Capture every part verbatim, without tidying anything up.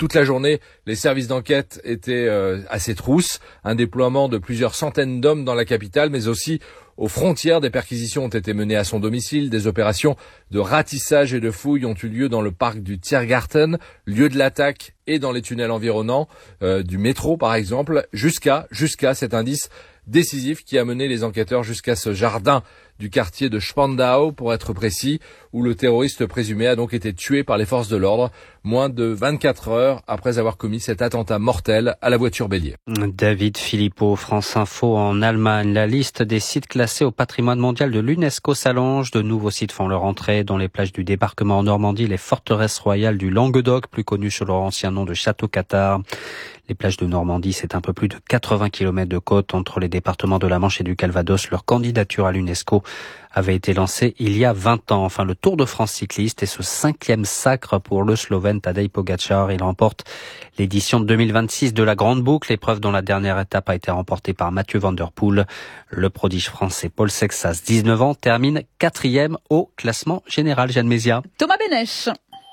Toute la journée, les services d'enquête étaient euh, à ses trousses. Un déploiement de plusieurs centaines d'hommes dans la capitale, mais aussi aux frontières. Des perquisitions ont été menées à son domicile. Des opérations de ratissage et de fouilles ont eu lieu dans le parc du Tiergarten, lieu de l'attaque, et dans les tunnels environnants euh, du métro, par exemple, jusqu'à jusqu'à cet indice décisif qui a mené les enquêteurs jusqu'à ce jardin du quartier de Spandau, pour être précis, où le terroriste présumé a donc été tué par les forces de l'ordre, moins de vingt-quatre heures après avoir commis cet attentat mortel à la voiture bélier. David Philippot, France Info. En Allemagne, la liste des sites classés au patrimoine mondial de l'UNESCO s'allonge. De nouveaux sites font leur entrée, dont les plages du débarquement en Normandie, les forteresses royales du Languedoc, plus connues sous leur ancien nom de Château-Cathard. Les plages de Normandie, c'est un peu plus de quatre-vingts kilomètres de côte entre les départements de la Manche et du Calvados. Leur candidature à l'UNESCO avait été lancée il y a vingt ans. Enfin, le Tour de France cycliste est ce cinquième sacre pour le Slovène Tadej Pogačar. Il remporte l'édition deux mille vingt-six de la Grande Boucle, épreuve dont la dernière étape a été remportée par Mathieu Van Der Poel. Le prodige français Paul Sexas, dix-neuf ans, termine quatrième au classement général. Jeanne Mézia. Thomas Benech.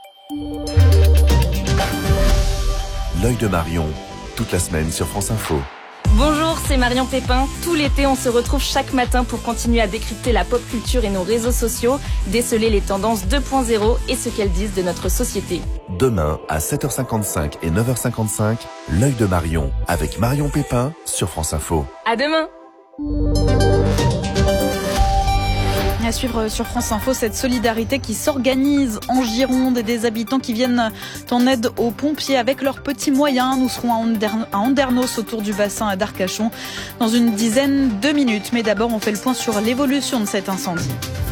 L'œil de Marion, toute la semaine sur France Info. Bonjour, c'est Marion Pépin. Tout l'été, on se retrouve chaque matin pour continuer à décrypter la pop culture et nos réseaux sociaux, déceler les tendances deux point zéro et ce qu'elles disent de notre société. Demain, à sept heures cinquante-cinq et neuf heures cinquante-cinq, l'œil de Marion, avec Marion Pépin sur France Info. À demain! À suivre sur France Info, cette solidarité qui s'organise en Gironde et des habitants qui viennent en aide aux pompiers avec leurs petits moyens. Nous serons à Andernos autour du bassin d'Arcachon dans une dizaine de minutes. Mais d'abord, on fait le point sur l'évolution de cet incendie.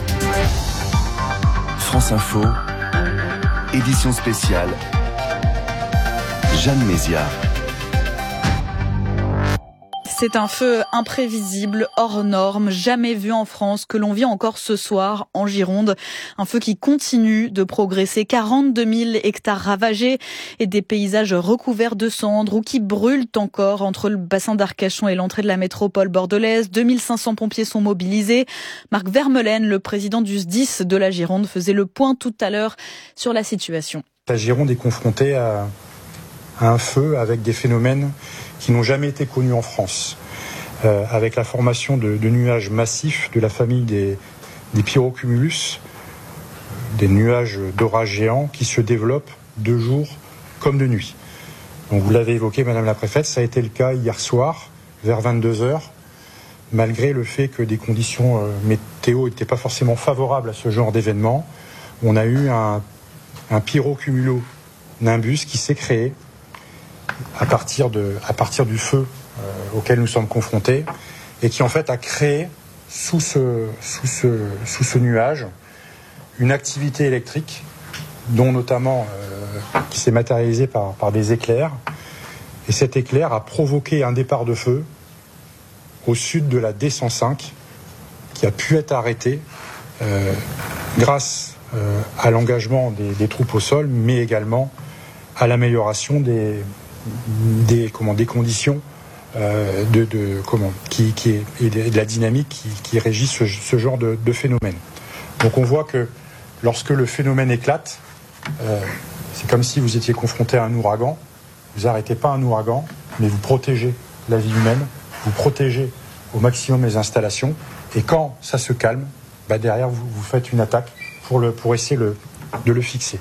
France Info, édition spéciale, Jeanne Mézia. C'est un feu imprévisible, hors norme, jamais vu en France, que l'on vit encore ce soir en Gironde. Un feu qui continue de progresser. quarante-deux mille hectares ravagés et des paysages recouverts de cendres ou qui brûlent encore entre le bassin d'Arcachon et l'entrée de la métropole bordelaise. deux mille cinq cents pompiers sont mobilisés. Marc Vermeulen, le président du S D I S de la Gironde, faisait le point tout à l'heure sur la situation. La Gironde est confrontée à, à un feu avec des phénomènes qui n'ont jamais été connus en France, euh, avec la formation de, de nuages massifs de la famille des, des pyrocumulus, des nuages d'orage géants qui se développent de jour comme de nuit. Donc vous l'avez évoqué, Madame la Préfète, ça a été le cas hier soir, vers vingt-deux heures, malgré le fait que des conditions euh, météo n'étaient pas forcément favorables à ce genre d'événement. On a eu un, un pyrocumulo-nimbus qui s'est créé à partir, de, à partir du feu euh, auquel nous sommes confrontés et qui en fait a créé sous ce, sous ce, sous ce nuage une activité électrique dont notamment euh, qui s'est matérialisée par, par des éclairs, et cet éclair a provoqué un départ de feu au sud de la D cent cinq qui a pu être arrêté euh, grâce euh, à l'engagement des, des troupes au sol, mais également à l'amélioration des Des, comment, des conditions euh, de, de, comment, qui, qui est, et de la dynamique qui, qui régit ce, ce genre de, de phénomène. Donc on voit que lorsque le phénomène éclate, euh, c'est comme si vous étiez confronté à un ouragan. Vous n'arrêtez pas un ouragan, mais vous protégez la vie humaine, vous protégez au maximum les installations, et quand ça se calme, bah derrière vous, vous faites une attaque pour, le, pour essayer le, de le fixer.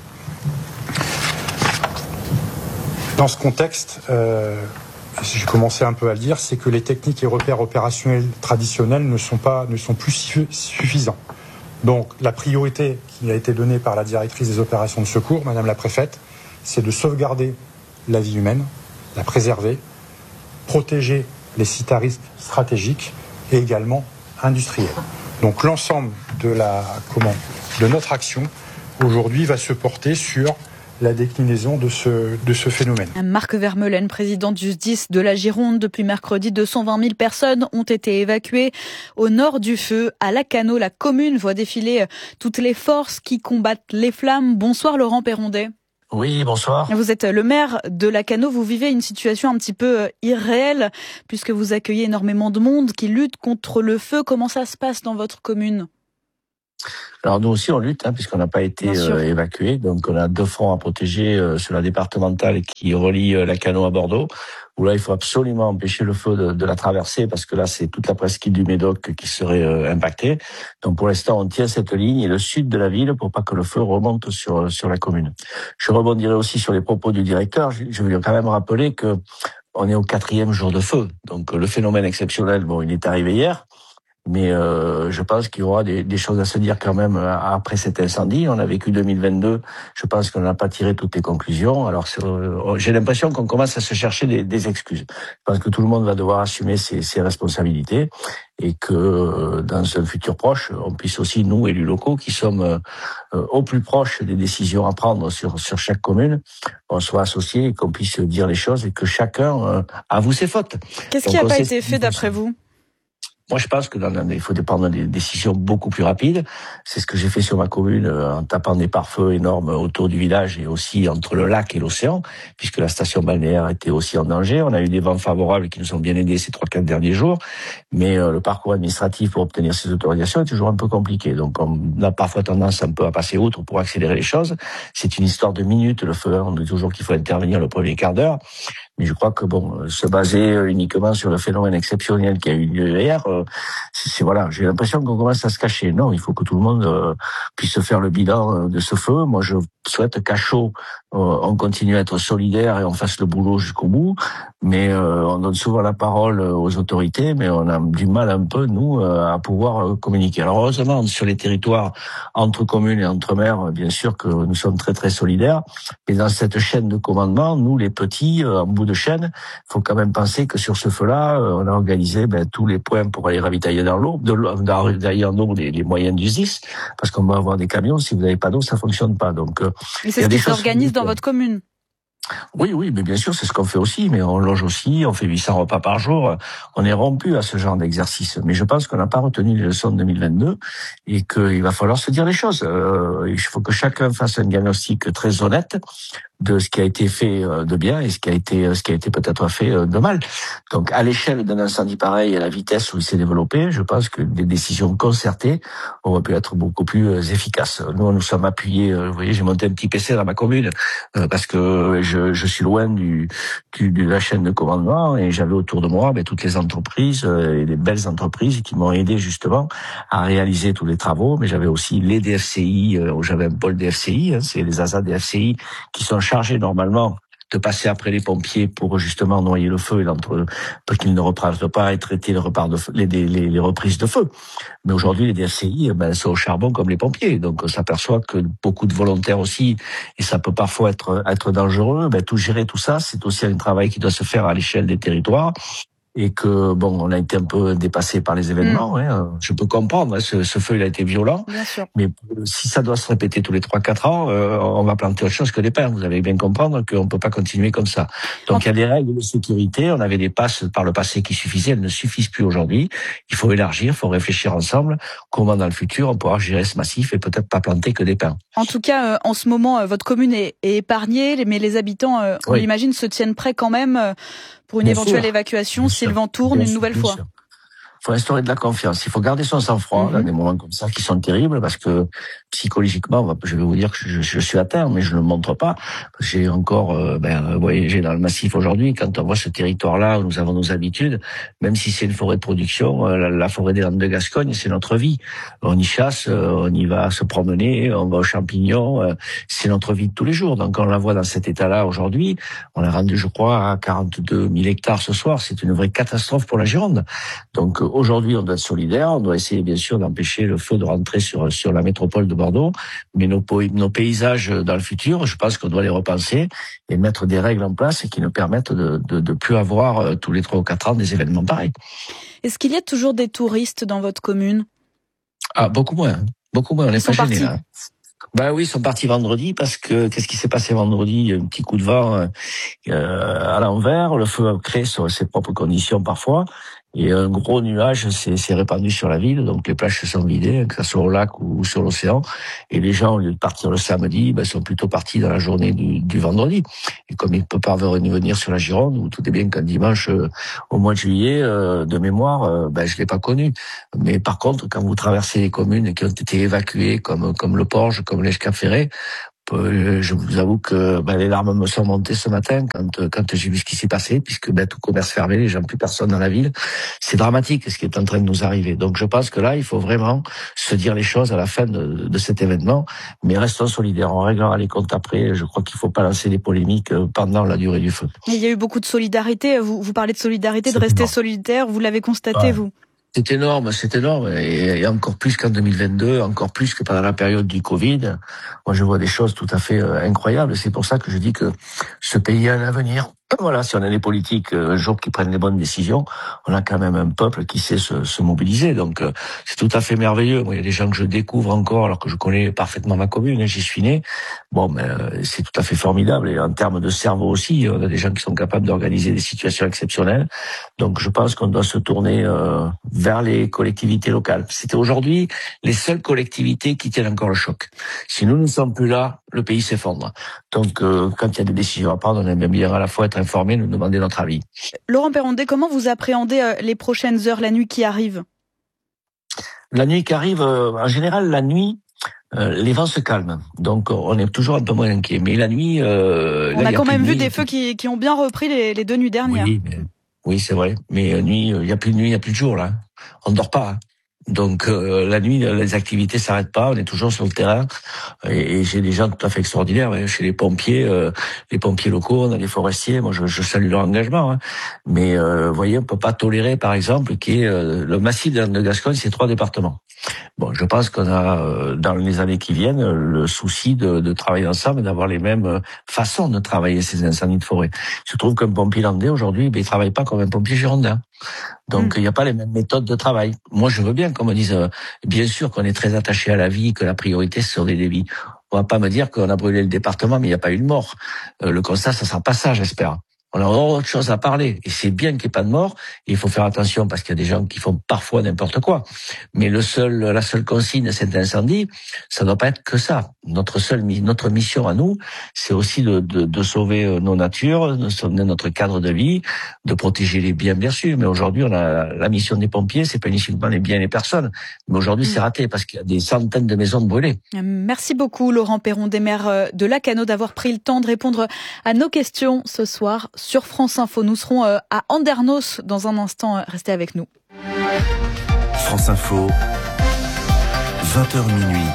Dans ce contexte, euh, j'ai commencé un peu à le dire, c'est que les techniques et repères opérationnels traditionnels ne sont, pas, ne sont plus suffisants. Donc la priorité qui a été donnée par la directrice des opérations de secours, Madame la Préfète, c'est de sauvegarder la vie humaine, la préserver, protéger les sites à risque stratégiques et également industriels. Donc l'ensemble de, la, comment, de notre action aujourd'hui va se porter sur la déclinaison de ce, de ce phénomène. Marc Vermeulen, président du S D I S de la Gironde. Depuis mercredi, deux cent vingt mille personnes ont été évacuées au nord du feu. À Lacanau, la commune voit défiler toutes les forces qui combattent les flammes. Bonsoir Laurent Perrondet. Oui, bonsoir. Vous êtes le maire de Lacanau. Vous vivez une situation un petit peu irréelle puisque vous accueillez énormément de monde qui lutte contre le feu. Comment ça se passe dans votre commune ? Alors nous aussi on lutte, hein, puisqu'on n'a pas été euh, évacué. Donc on a deux fronts à protéger euh, sur la départementale qui relie euh, la Cano à Bordeaux, où là il faut absolument empêcher le feu de, de la traverser, parce que là c'est toute la presqu'île du Médoc qui serait euh, impactée. Donc pour l'instant on tient cette ligne et le sud de la ville pour pas que le feu remonte sur sur la commune. Je rebondirai aussi sur les propos du directeur. Je, je vais quand même rappeler que on est au quatrième jour de feu. Donc le phénomène exceptionnel, bon, il est arrivé hier. Mais euh, je pense qu'il y aura des, des choses à se dire quand même après cet incendie. On a vécu deux mille vingt-deux. Je pense qu'on n'a pas tiré toutes les conclusions. Alors c'est, euh, j'ai l'impression qu'on commence à se chercher des, des excuses. Je pense que tout le monde va devoir assumer ses, ses responsabilités et que euh, dans un futur proche, on puisse aussi, nous, élus locaux, qui sommes euh, au plus proche des décisions à prendre sur, sur chaque commune, on soit associés et qu'on puisse dire les choses et que chacun euh, avoue ses fautes. Qu'est-ce qui n'a pas été fait d'après vous ? Moi, je pense que dans, il faut prendre des décisions beaucoup plus rapides. C'est ce que j'ai fait sur ma commune en tapant des pare-feux énormes autour du village et aussi entre le lac et l'océan, puisque la station balnéaire était aussi en danger. On a eu des vents favorables qui nous ont bien aidés ces trois, quatre derniers jours, mais euh, le parcours administratif pour obtenir ces autorisations est toujours un peu compliqué. Donc, on a parfois tendance un peu à passer outre pour accélérer les choses. C'est une histoire de minutes, le feu. On dit toujours qu'il faut intervenir le premier quart d'heure. Mais je crois que bon, se baser uniquement sur le phénomène exceptionnel qui a eu lieu hier, euh, c'est, c'est voilà, j'ai l'impression qu'on commence à se cacher. Non, il faut que tout le monde euh, puisse faire le bilan de ce feu. Moi, je souhaite qu'à chaud, euh, on continue à être solidaire et on fasse le boulot jusqu'au bout. Mais euh, on donne souvent la parole aux autorités, mais on a du mal un peu, nous, euh, à pouvoir communiquer. Alors heureusement, sur les territoires entre communes et entre maires, bien sûr que nous sommes très très solidaires. Et dans cette chaîne de commandement, nous, les petits, euh, en bout de chaîne, il faut quand même penser que sur ce feu-là, euh, on a organisé ben, tous les points pour aller ravitailler dans l'eau, de l'eau, ravitailler en eau les, les moyens du S D I S, parce qu'on va avoir des camions, si vous n'avez pas d'eau, ça fonctionne pas. Donc, euh, et c'est ce qui s'organise dans votre commune? Oui, oui, mais bien sûr, c'est ce qu'on fait aussi, mais on loge aussi, on fait huit cents repas par jour, on est rompu à ce genre d'exercice. Mais je pense qu'on n'a pas retenu les leçons de deux mille vingt-deux et qu'il va falloir se dire les choses. Euh, il faut que chacun fasse un diagnostic très honnête de ce qui a été fait de bien et ce qui a été ce qui a été peut-être fait de mal. Donc, à l'échelle d'un incendie pareil et à la vitesse où il s'est développé, je pense que des décisions concertées auraient pu être beaucoup plus efficaces. Nous, nous sommes appuyés. Vous voyez, j'ai monté un petit P C dans ma commune parce que je, je suis loin du, du de la chaîne de commandement et j'avais autour de moi ben, toutes les entreprises et les belles entreprises qui m'ont aidé justement à réaliser tous les travaux. Mais j'avais aussi les D F C I, où j'avais un pôle D F C I, hein, c'est les A S A D F C I qui sont chargés normalement de passer après les pompiers pour justement noyer le feu et l'entre pour qu'ils ne reprennent pas et traiter les, repars de feu, les, les, les reprises de feu. Mais aujourd'hui, les D F C I ben, sont au charbon comme les pompiers. Donc on s'aperçoit que beaucoup de volontaires aussi, et ça peut parfois être, être dangereux, ben, tout gérer tout ça, c'est aussi un travail qui doit se faire à l'échelle des territoires. Et que bon, on a été un peu dépassé par les événements. Mmh. Hein. Je peux comprendre, hein, ce, ce feu il a été violent. Bien sûr. Mais si ça doit se répéter tous les trois quatre ans, euh, on va planter autre chose que des pins. Vous allez bien comprendre qu'on peut pas continuer comme ça. Donc il y a des règles de sécurité. On avait des passes par le passé qui suffisaient, elles ne suffisent plus aujourd'hui. Il faut élargir, il faut réfléchir ensemble. Comment dans le futur on pourra gérer ce massif et peut-être pas planter que des pins. En tout cas, euh, en ce moment, euh, votre commune est, est épargnée, mais les habitants, euh, on oui. l'imagine, se tiennent prêts quand même. Euh, pour une bien éventuelle sûr. évacuation bien si sûr. le vent tourne bien une sûr, nouvelle fois. Sûr. Il faut instaurer de la confiance. Il faut garder son sang-froid mm-hmm. dans des moments comme ça qui sont terribles parce que psychologiquement, je vais vous dire que je, je suis atteint, mais je ne le montre pas. J'ai encore euh, ben, voyagé dans le massif aujourd'hui. Quand on voit ce territoire-là où nous avons nos habitudes, même si c'est une forêt de production, euh, la, la forêt des Landes de Gascogne, c'est notre vie. On y chasse, euh, on y va se promener, on va aux champignons. Euh, c'est notre vie de tous les jours. Donc on la voit dans cet état-là aujourd'hui. On est rendu, je crois, à quarante-deux mille hectares ce soir. C'est une vraie catastrophe pour la Gironde. Donc aujourd'hui, on doit être solidaire. On doit essayer, bien sûr, d'empêcher le feu de rentrer sur sur la métropole de Bordeaux. Mais nos, nos paysages dans le futur, je pense qu'on doit les repenser et mettre des règles en place qui nous permettent de de, de plus avoir tous les trois ou quatre ans des événements pareils. Est-ce qu'il y a toujours des touristes dans votre commune? Ah, beaucoup moins. Beaucoup moins. On Ils est pas sont gênés, partis. là. Ben oui, ils sont partis vendredi parce que qu'est-ce qui s'est passé vendredi? Un petit coup de vent euh, à l'envers. Le feu a créé sur ses propres conditions parfois. Et un gros nuage s'est, s'est répandu sur la ville, donc les plages se sont vidées, que ce soit au lac ou sur l'océan. Et les gens, au lieu de partir le samedi, ben, sont plutôt partis dans la journée du, du vendredi. Et comme ils ne peuvent pas revenir sur la Gironde, où tout est bien qu'un dimanche euh, au mois de juillet, euh, de mémoire, euh, ben, je l'ai pas connu. Mais par contre, quand vous traversez les communes qui ont été évacuées, comme comme le Porge, comme l'Escafferé, je vous avoue que ben, les larmes me sont montées ce matin quand quand j'ai vu ce qui s'est passé, puisque ben, tout commerce fermé, les gens, plus personne dans la ville. C'est dramatique ce qui est en train de nous arriver. Donc je pense que là, il faut vraiment se dire les choses à la fin de, de cet événement, mais restons solidaires. On réglera les comptes après. Je crois qu'il ne faut pas lancer des polémiques pendant la durée du feu. Il y a eu beaucoup de solidarité. Vous, vous parlez de solidarité, de rester solidaire. Vous l'avez constaté, ouais. vous C'est énorme, c'est énorme, et, et encore plus qu'en deux mille vingt-deux, encore plus que pendant la période du Covid. Moi, je vois des choses tout à fait euh, incroyables. C'est pour ça que je dis que ce pays a un avenir. Voilà, si on a des politiques euh, un jour qui prennent les bonnes décisions, on a quand même un peuple qui sait se, se mobiliser. Donc, euh, c'est tout à fait merveilleux. Moi, il y a des gens que je découvre encore, alors que je connais parfaitement ma commune, hein, j'y suis né. Bon, mais euh, c'est tout à fait formidable. Et en termes de cerveau aussi, on a des gens qui sont capables d'organiser des situations exceptionnelles. Donc, je pense qu'on doit se tourner euh, vers les collectivités locales. C'était aujourd'hui les seules collectivités qui tiennent encore le choc. Si nous ne sommes plus là, le pays s'effondre. Donc, euh, quand il y a des décisions à prendre, on aime bien à la fois être informé, nous demander notre avis. Laurent Perrondé, comment vous appréhendez euh, les prochaines heures, la nuit qui arrive ? La nuit qui arrive, euh, en général, la nuit, euh, les vents se calment. Donc, on est toujours un peu moins inquiet. Mais la nuit... Euh, on là, a quand même de vu nuit, des feux qui, qui ont bien repris les, les deux nuits dernières. Oui, mais, oui c'est vrai. Mais euh, nuit, il n'y a plus de nuit, il n'y a plus de jour, là. On ne dort pas, hein. Donc euh, la nuit, les activités s'arrêtent pas, on est toujours sur le terrain. Et, et j'ai des gens tout à fait extraordinaires, hein, chez les pompiers, euh, les pompiers locaux, on a les forestiers. Moi, je, je salue leur engagement. Hein. Mais euh, vous voyez, on peut pas tolérer, par exemple, qu'il y ait euh, le massif de la Gascogne, c'est trois départements. Bon, je pense qu'on a, euh, dans les années qui viennent, le souci de, de travailler ensemble et d'avoir les mêmes façons de travailler ces incendies de forêt. Il se trouve qu'un pompier landais, aujourd'hui, ben, il travaille pas comme un pompier girondin. Donc, il mmh. n'y a pas les mêmes méthodes de travail. Moi, je veux bien qu'on me dise, euh, bien sûr qu'on est très attaché à la vie, que la priorité, c'est sauver des vies. On va pas me dire qu'on a brûlé le département, mais il n'y a pas eu de mort. Euh, le constat, ça sera pas ça, j'espère. On a autre chose à parler. Et c'est bien qu'il n'y ait pas de mort. Et il faut faire attention parce qu'il y a des gens qui font parfois n'importe quoi. Mais le seul, la seule consigne de cet incendie, ça ne doit pas être que ça. Notre seule, notre mission à nous, c'est aussi de, de, de sauver nos natures, de sauver notre cadre de vie, de protéger les biens, bien sûr. Mais aujourd'hui, on a la mission des pompiers, c'est pas uniquement les biens et les personnes. Mais aujourd'hui, c'est raté parce qu'il y a des centaines de maisons brûlées. Merci beaucoup, Laurent Perrondé, maire de Lacanau, d'avoir pris le temps de répondre à nos questions ce soir sur France Info. Nous serons à Andernos dans un instant. Restez avec nous. France Info, vingt heures minuit.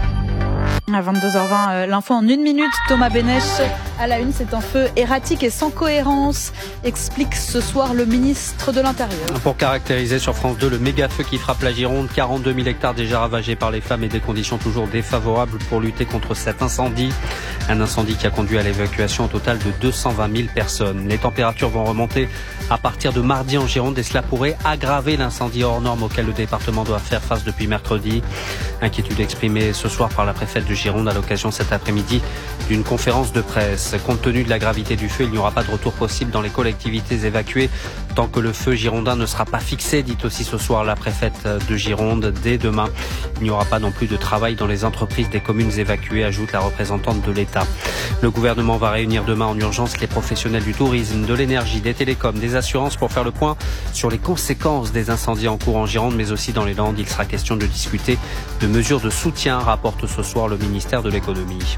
À vingt-deux heures vingt, l'info en une minute. Thomas Bénèche à la une. C'est un feu erratique et sans cohérence, explique ce soir le ministre de l'Intérieur. Pour caractériser sur France deux le méga feu qui frappe la Gironde, quarante-deux mille hectares déjà ravagés par les flammes et des conditions toujours défavorables pour lutter contre cet incendie. Un incendie qui a conduit à l'évacuation au total de deux cent vingt mille personnes. Les températures vont remonter à partir de mardi en Gironde et cela pourrait aggraver l'incendie hors norme auquel le département doit faire face depuis mercredi. Inquiétude exprimée ce soir par la préfète de Gironde à l'occasion cet après-midi d'une conférence de presse. Compte tenu de la gravité du feu, il n'y aura pas de retour possible dans les collectivités évacuées tant que le feu girondin ne sera pas fixé, dit aussi ce soir la préfète de Gironde. Dès demain, il n'y aura pas non plus de travail dans les entreprises des communes évacuées, ajoute la représentante de l'État. Le gouvernement va réunir demain en urgence les professionnels du tourisme, de l'énergie, des télécoms, des assurances pour faire le point sur les conséquences des incendies en cours en Gironde, mais aussi dans les Landes. Il sera question de discuter de mesures de soutien, rapporte ce soir le ministère de l'économie.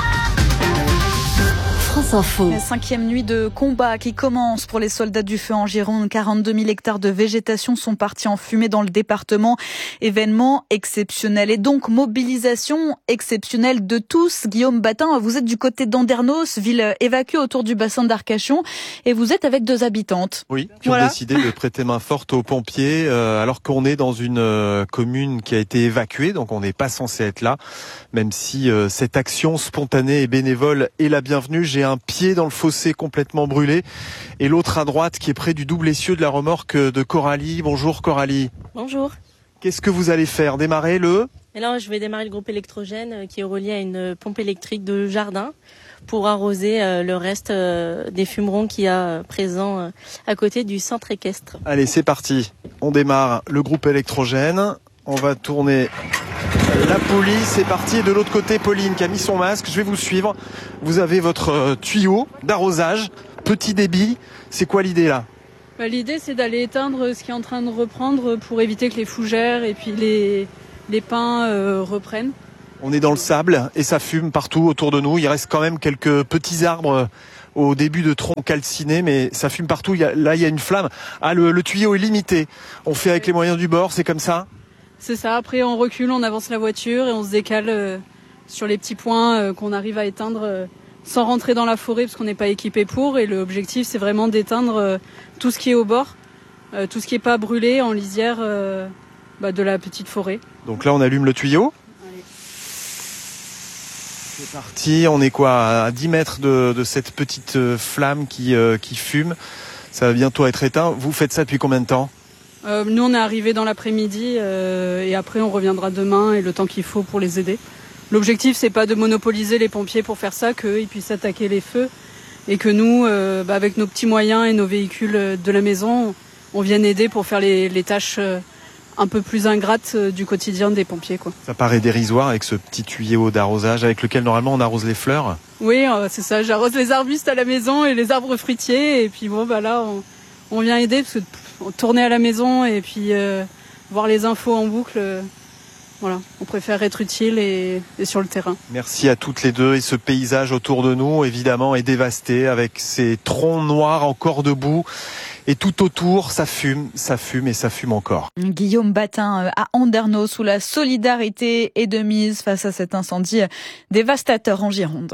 France Info. La cinquième nuit de combat qui commence pour les soldats du feu en Gironde. quarante-deux mille hectares de végétation sont partis en fumée dans le département. Événement exceptionnel et donc mobilisation exceptionnelle de tous. Guillaume Batin, vous êtes du côté d'Andernos, ville évacuée autour du bassin d'Arcachon, et vous êtes avec deux habitantes. Oui, qui voilà. ont décidé de prêter main forte aux pompiers euh, alors qu'on est dans une euh, commune qui a été évacuée, donc on n'est pas censé être là, même si euh, cette action spontanée et bénévole est la bienvenue. J'ai un pied dans le fossé complètement brûlé et l'autre à droite qui est près du double essieu de la remorque de Coralie. Bonjour Coralie. Bonjour. Qu'est-ce que vous allez faire? Démarrer le... Et là, je vais démarrer le groupe électrogène qui est relié à une pompe électrique de jardin pour arroser euh, le reste euh, des fumerons qu'il y a euh, présents euh, à côté du centre équestre. Allez, c'est parti. On démarre le groupe électrogène. On va tourner la police. C'est parti. Et de l'autre côté, Pauline qui a mis son masque. Je vais vous suivre. Vous avez votre tuyau d'arrosage, petit débit. C'est quoi l'idée là ? Bah, l'idée, c'est d'aller éteindre ce qui est en train de reprendre pour éviter que les fougères et puis les, les pins euh, reprennent. On est dans le sable et ça fume partout autour de nous. Il reste quand même quelques petits arbres au début de troncs calcinés, mais ça fume partout. Il y a, là, il y a une flamme. Ah, le, le tuyau est limité. On fait avec les moyens du bord, c'est comme ça ? C'est ça. Après, on recule, on avance la voiture et on se décale euh, sur les petits points euh, qu'on arrive à éteindre euh, sans rentrer dans la forêt parce qu'on n'est pas équipé pour. Et l'objectif, c'est vraiment d'éteindre euh, tout ce qui est au bord, euh, tout ce qui n'est pas brûlé en lisière euh, bah, de la petite forêt. Donc là, on allume le tuyau. C'est parti, on est quoi à dix mètres de, de cette petite flamme qui, euh, qui fume. Ça va bientôt être éteint. Vous faites ça depuis combien de temps ? euh, Nous, on est arrivés dans l'après-midi euh, et après, on reviendra demain et le temps qu'il faut pour les aider. L'objectif, c'est pas de monopoliser les pompiers pour faire ça, qu'eux, ils puissent attaquer les feux et que nous, euh, bah, avec nos petits moyens et nos véhicules de la maison, on vienne aider pour faire les, les tâches euh, un peu plus ingrate du quotidien des pompiers, quoi. Ça paraît dérisoire avec ce petit tuyau d'arrosage avec lequel normalement on arrose les fleurs. Oui, euh, c'est ça, j'arrose les arbustes à la maison et les arbres fruitiers et puis bon bah là on, on vient aider parce que pff, tourner à la maison et puis euh, voir les infos en boucle, euh, voilà, on préfère être utile et, et sur le terrain. Merci à toutes les deux et ce paysage autour de nous évidemment est dévasté avec ces troncs noirs encore debout. Et tout autour, ça fume, ça fume et ça fume encore. Guillaume Batin à Andernos, où la solidarité est de mise face à cet incendie dévastateur en Gironde.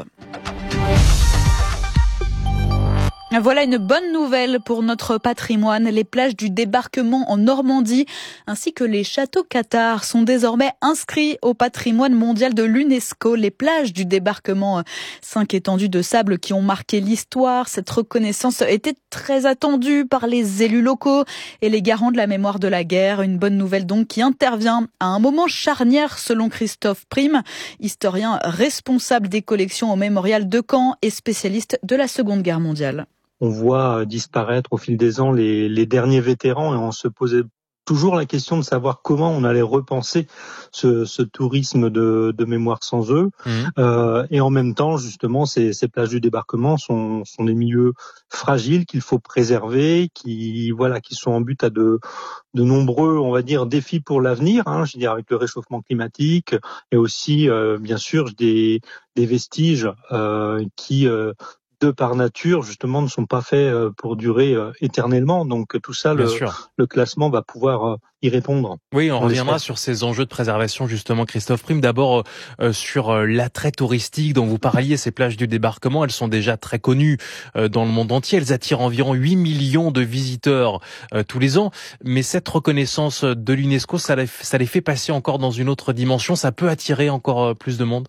Voilà une bonne nouvelle pour notre patrimoine. Les plages du débarquement en Normandie ainsi que les châteaux cathares sont désormais inscrits au patrimoine mondial de l'UNESCO. Les plages du débarquement, cinq étendues de sable qui ont marqué l'histoire. Cette reconnaissance était très attendue par les élus locaux et les garants de la mémoire de la guerre. Une bonne nouvelle donc qui intervient à un moment charnière selon Christophe Prime, historien responsable des collections au mémorial de Caen et spécialiste de la Seconde Guerre mondiale. On voit disparaître au fil des ans les, les derniers vétérans et on se posait toujours la question de savoir comment on allait repenser ce, ce tourisme de, de mémoire sans eux. Mmh. Euh, et en même temps, justement, ces, ces plages du débarquement sont, sont des milieux fragiles qu'il faut préserver, qui voilà, qui sont en but à de, de nombreux, on va dire, défis pour l'avenir. Hein, je veux dire avec le réchauffement climatique et aussi, euh, bien sûr, des, des vestiges euh, qui euh, de par nature, justement, ne sont pas faits pour durer euh, éternellement. Donc tout ça, le, le classement va pouvoir euh, y répondre. Oui, on reviendra sur ces enjeux de préservation, justement, Christophe Prime. D'abord, euh, sur euh, l'attrait touristique dont vous parliez, ces plages du débarquement, elles sont déjà très connues euh, dans le monde entier. Elles attirent environ huit millions de visiteurs euh, tous les ans. Mais cette reconnaissance de l'UNESCO, ça les, ça les fait passer encore dans une autre dimension. Ça peut attirer encore euh, plus de monde.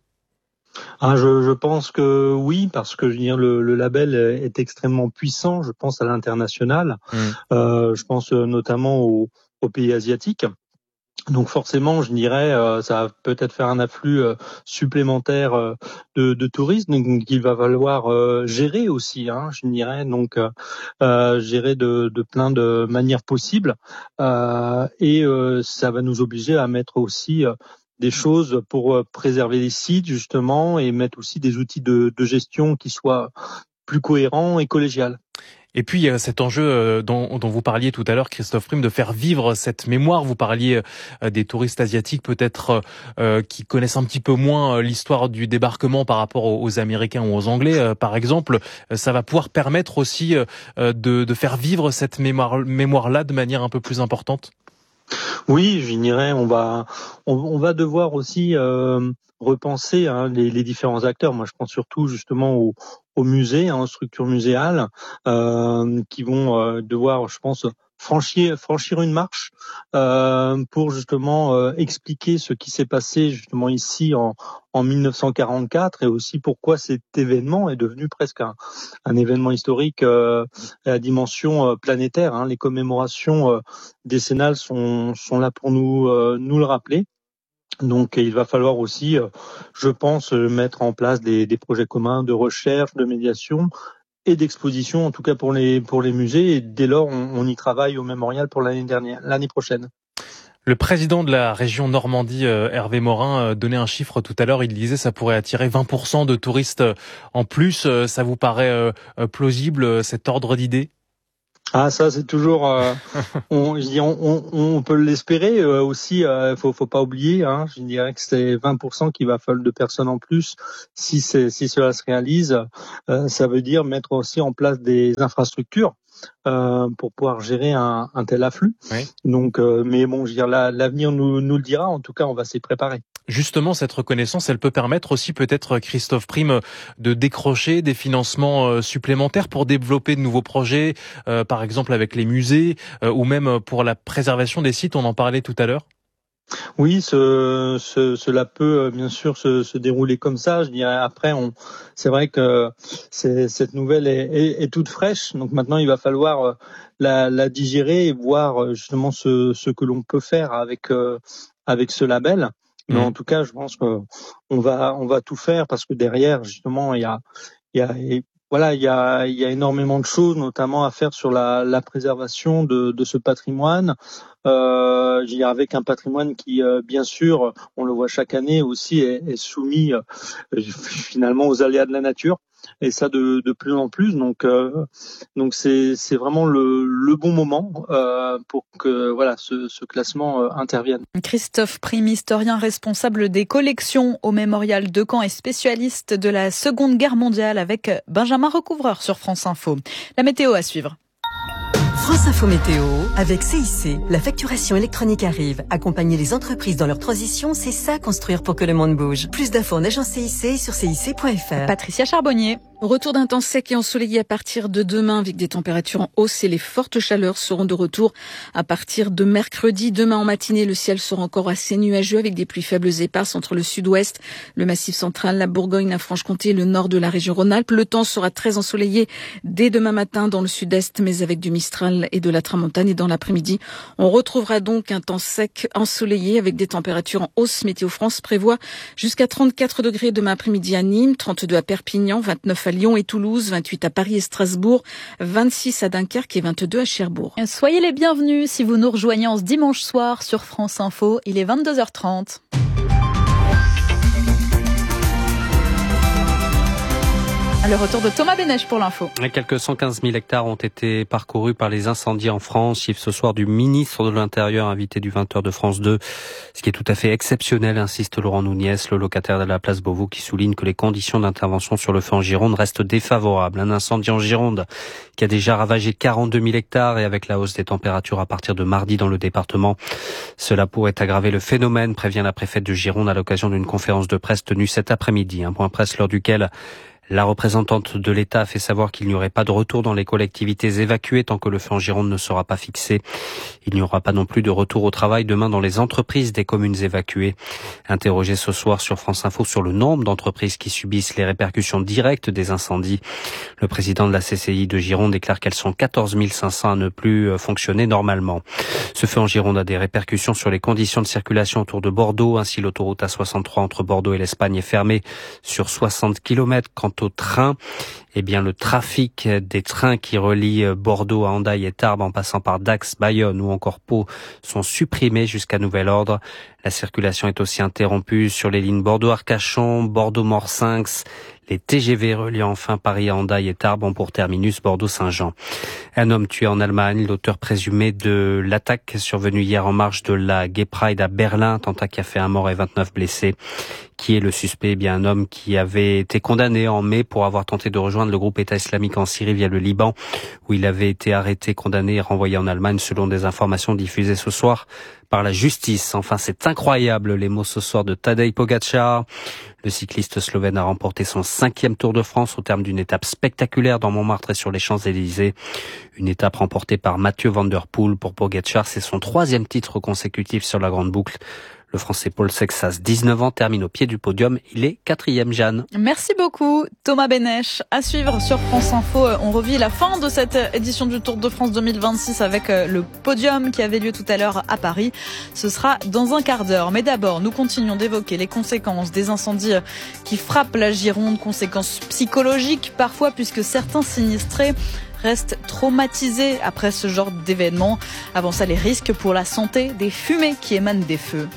Ah, je, je pense que oui, parce que je veux dire, le, le label est extrêmement puissant. Je pense à l'international. Mmh. Euh, je pense notamment aux, aux pays asiatiques. Donc forcément, je dirais, euh, ça va peut-être faire un afflux euh, supplémentaire euh, de, de touristes, donc il va falloir euh, gérer aussi, hein, je dirais, donc euh, gérer de, de plein de manières possibles, euh, et euh, ça va nous obliger à mettre aussi euh, des choses pour préserver les sites justement et mettre aussi des outils de, de gestion qui soient plus cohérents et collégiales. Et puis, il y a cet enjeu dont, dont vous parliez tout à l'heure, Christophe Prime, de faire vivre cette mémoire. Vous parliez des touristes asiatiques, peut-être, euh, qui connaissent un petit peu moins l'histoire du débarquement par rapport aux Américains ou aux Anglais, euh, par exemple. Ça va pouvoir permettre aussi euh, de, de faire vivre cette mémoire, mémoire-là de manière un peu plus importante. Oui, je dirais, on va, on, on va devoir aussi euh, repenser hein, les, les différents acteurs. Moi, je pense surtout justement aux, aux musées, hein, aux structures muséales, euh, qui vont euh, devoir, je pense, franchir, franchir une marche euh, pour justement euh, expliquer ce qui s'est passé justement ici en, en mille neuf cent quarante-quatre et aussi pourquoi cet événement est devenu presque un, un événement historique euh, à la dimension euh, planétaire. Hein. Les commémorations euh, décennales sont, sont là pour nous, euh, nous le rappeler. Donc il va falloir aussi, je pense, mettre en place des, des projets communs de recherche, de médiation et d'exposition, en tout cas pour les pour les musées. Et dès lors, on, on y travaille au Mémorial pour l'année dernière, l'année prochaine. Le président de la région Normandie, Hervé Morin, donnait un chiffre tout à l'heure. Il disait que ça pourrait attirer vingt pour cent de touristes en plus. Ça vous paraît plausible, cet ordre d'idée ? Ah, ça c'est toujours, euh, on, je dis, on, on, on peut l'espérer euh, aussi. Euh, faut, faut pas oublier. Hein, je dirais que c'est vingt pour cent qu'il va falloir de personnes en plus si c'est, si cela se réalise. Euh, ça veut dire mettre aussi en place des infrastructures euh, pour pouvoir gérer un, un tel afflux. Oui. Donc, euh, mais bon, je veux dire, la, l'avenir nous, nous le dira. En tout cas, on va s'y préparer. Justement, cette reconnaissance, elle peut permettre aussi peut-être, Christophe Prime, de décrocher des financements supplémentaires pour développer de nouveaux projets, euh, par exemple avec les musées, euh, ou même pour la préservation des sites, on en parlait tout à l'heure. Oui, ce, ce, cela peut bien sûr se, se dérouler comme ça. Je dirais après, on, c'est vrai que c'est, cette nouvelle est, est, est toute fraîche. Donc maintenant, il va falloir la, la digérer et voir justement ce, ce que l'on peut faire avec avec ce label. Mais mmh. en tout cas, je pense que on va on va tout faire parce que derrière, justement, il y a il y a voilà il y a il y a énormément de choses, notamment à faire sur la, la préservation de, de ce patrimoine. Euh, je dirais avec un patrimoine qui, euh, bien sûr, on le voit chaque année aussi, est, est soumis euh, finalement aux aléas de la nature. Et ça de, de plus en plus, donc euh, donc c'est c'est vraiment le, le bon moment euh, pour que voilà ce, ce classement euh, intervienne. Christophe Prime, historien responsable des collections au Mémorial de Caen et spécialiste de la Seconde Guerre mondiale avec Benjamin Recouvreur sur France Info. La météo à suivre. France Info Météo avec C I C. La facturation électronique arrive. Accompagner les entreprises dans leur transition, c'est ça construire pour que le monde bouge. Plus d'infos en agence C I C sur C I C point F R. Patricia Charbonnier. Retour d'un temps sec et ensoleillé à partir de demain avec des températures en hausse et les fortes chaleurs seront de retour à partir de mercredi. Demain en matinée, le ciel sera encore assez nuageux avec des pluies faibles éparses entre le sud-ouest, le massif central, la Bourgogne, la Franche-Comté et le nord de la région Rhône-Alpes. Le temps sera très ensoleillé dès demain matin dans le sud-est, mais avec du Mistral et de la Tramontane. Et dans l'après-midi, on retrouvera donc un temps sec ensoleillé avec des températures en hausse. Météo France prévoit jusqu'à trente-quatre degrés demain après-midi à Nîmes, trente-deux à Perpignan, vingt-neuf à Lyon et Toulouse, vingt-huit à Paris et Strasbourg, vingt-six à Dunkerque et vingt-deux à Cherbourg. Soyez les bienvenus si vous nous rejoignez en ce dimanche soir sur France Info. Il est vingt-deux heures trente. Le retour de Thomas Bénèche pour l'info. Quelques cent quinze mille hectares ont été parcourus par les incendies en France. Chiffre ce soir du ministre de l'Intérieur, invité du vingt heures de France deux. Ce qui est tout à fait exceptionnel, insiste Laurent Nouniès, le locataire de la place Beauvau, qui souligne que les conditions d'intervention sur le feu en Gironde restent défavorables. Un incendie en Gironde qui a déjà ravagé quarante-deux mille hectares et avec la hausse des températures à partir de mardi dans le département, cela pourrait aggraver le phénomène, prévient la préfète de Gironde à l'occasion d'une conférence de presse tenue cet après-midi. Un point presse lors duquel la représentante de l'État a fait savoir qu'il n'y aurait pas de retour dans les collectivités évacuées tant que le feu en Gironde ne sera pas fixé. Il n'y aura pas non plus de retour au travail demain dans les entreprises des communes évacuées. Interrogé ce soir sur France Info sur le nombre d'entreprises qui subissent les répercussions directes des incendies, le président de la C C I de Gironde déclare qu'elles sont quatorze mille cinq cents à ne plus fonctionner normalement. Ce feu en Gironde a des répercussions sur les conditions de circulation autour de Bordeaux. Ainsi, l'autoroute A soixante-trois entre Bordeaux et l'Espagne est fermée sur soixante kilomètres. Quant au train, eh bien, le trafic des trains qui relient Bordeaux à Hendaye et Tarbes en passant par Dax, Bayonne ou encore Pau sont supprimés jusqu'à nouvel ordre. La circulation est aussi interrompue sur les lignes Bordeaux-Arcachon, Bordeaux-Morsinx. Les T G V reliant enfin Paris à Hendaye et Tarbes ont pour terminus Bordeaux-Saint-Jean. Un homme tué en Allemagne, l'auteur présumé de l'attaque survenue hier en marge de la Gay Pride à Berlin, attentat qui a fait un mort et vingt-neuf blessés. Qui est le suspect? Eh bien, un homme qui avait été condamné en mai pour avoir tenté de rejoindre le groupe État islamique en Syrie via le Liban, où il avait été arrêté, condamné et renvoyé en Allemagne selon des informations diffusées ce soir par la justice. Enfin, c'est incroyable, les mots ce soir de Tadej Pogačar. Le cycliste slovène a remporté son cinquième Tour de France au terme d'une étape spectaculaire dans Montmartre et sur les Champs-Élysées. Une étape remportée par Mathieu Van Der Poel. Pour Pogačar, c'est son troisième titre consécutif sur la grande boucle. Le Français Paul Sexas, dix-neuf ans, termine au pied du podium. Il est quatrième, Jeanne. Merci beaucoup, Thomas Bénèche. À suivre sur France Info, on revit la fin de cette édition du Tour de France deux mille vingt-six avec le podium qui avait lieu tout à l'heure à Paris. Ce sera dans un quart d'heure. Mais d'abord, nous continuons d'évoquer les conséquences des incendies qui frappent la Gironde, conséquences psychologiques parfois puisque certains sinistrés restent traumatisés après ce genre d'événement. Avant ça, les risques pour la santé des fumées qui émanent des feux.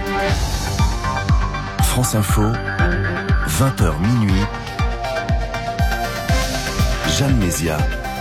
France Info, vingt heures minuit. Jeanne Mézia.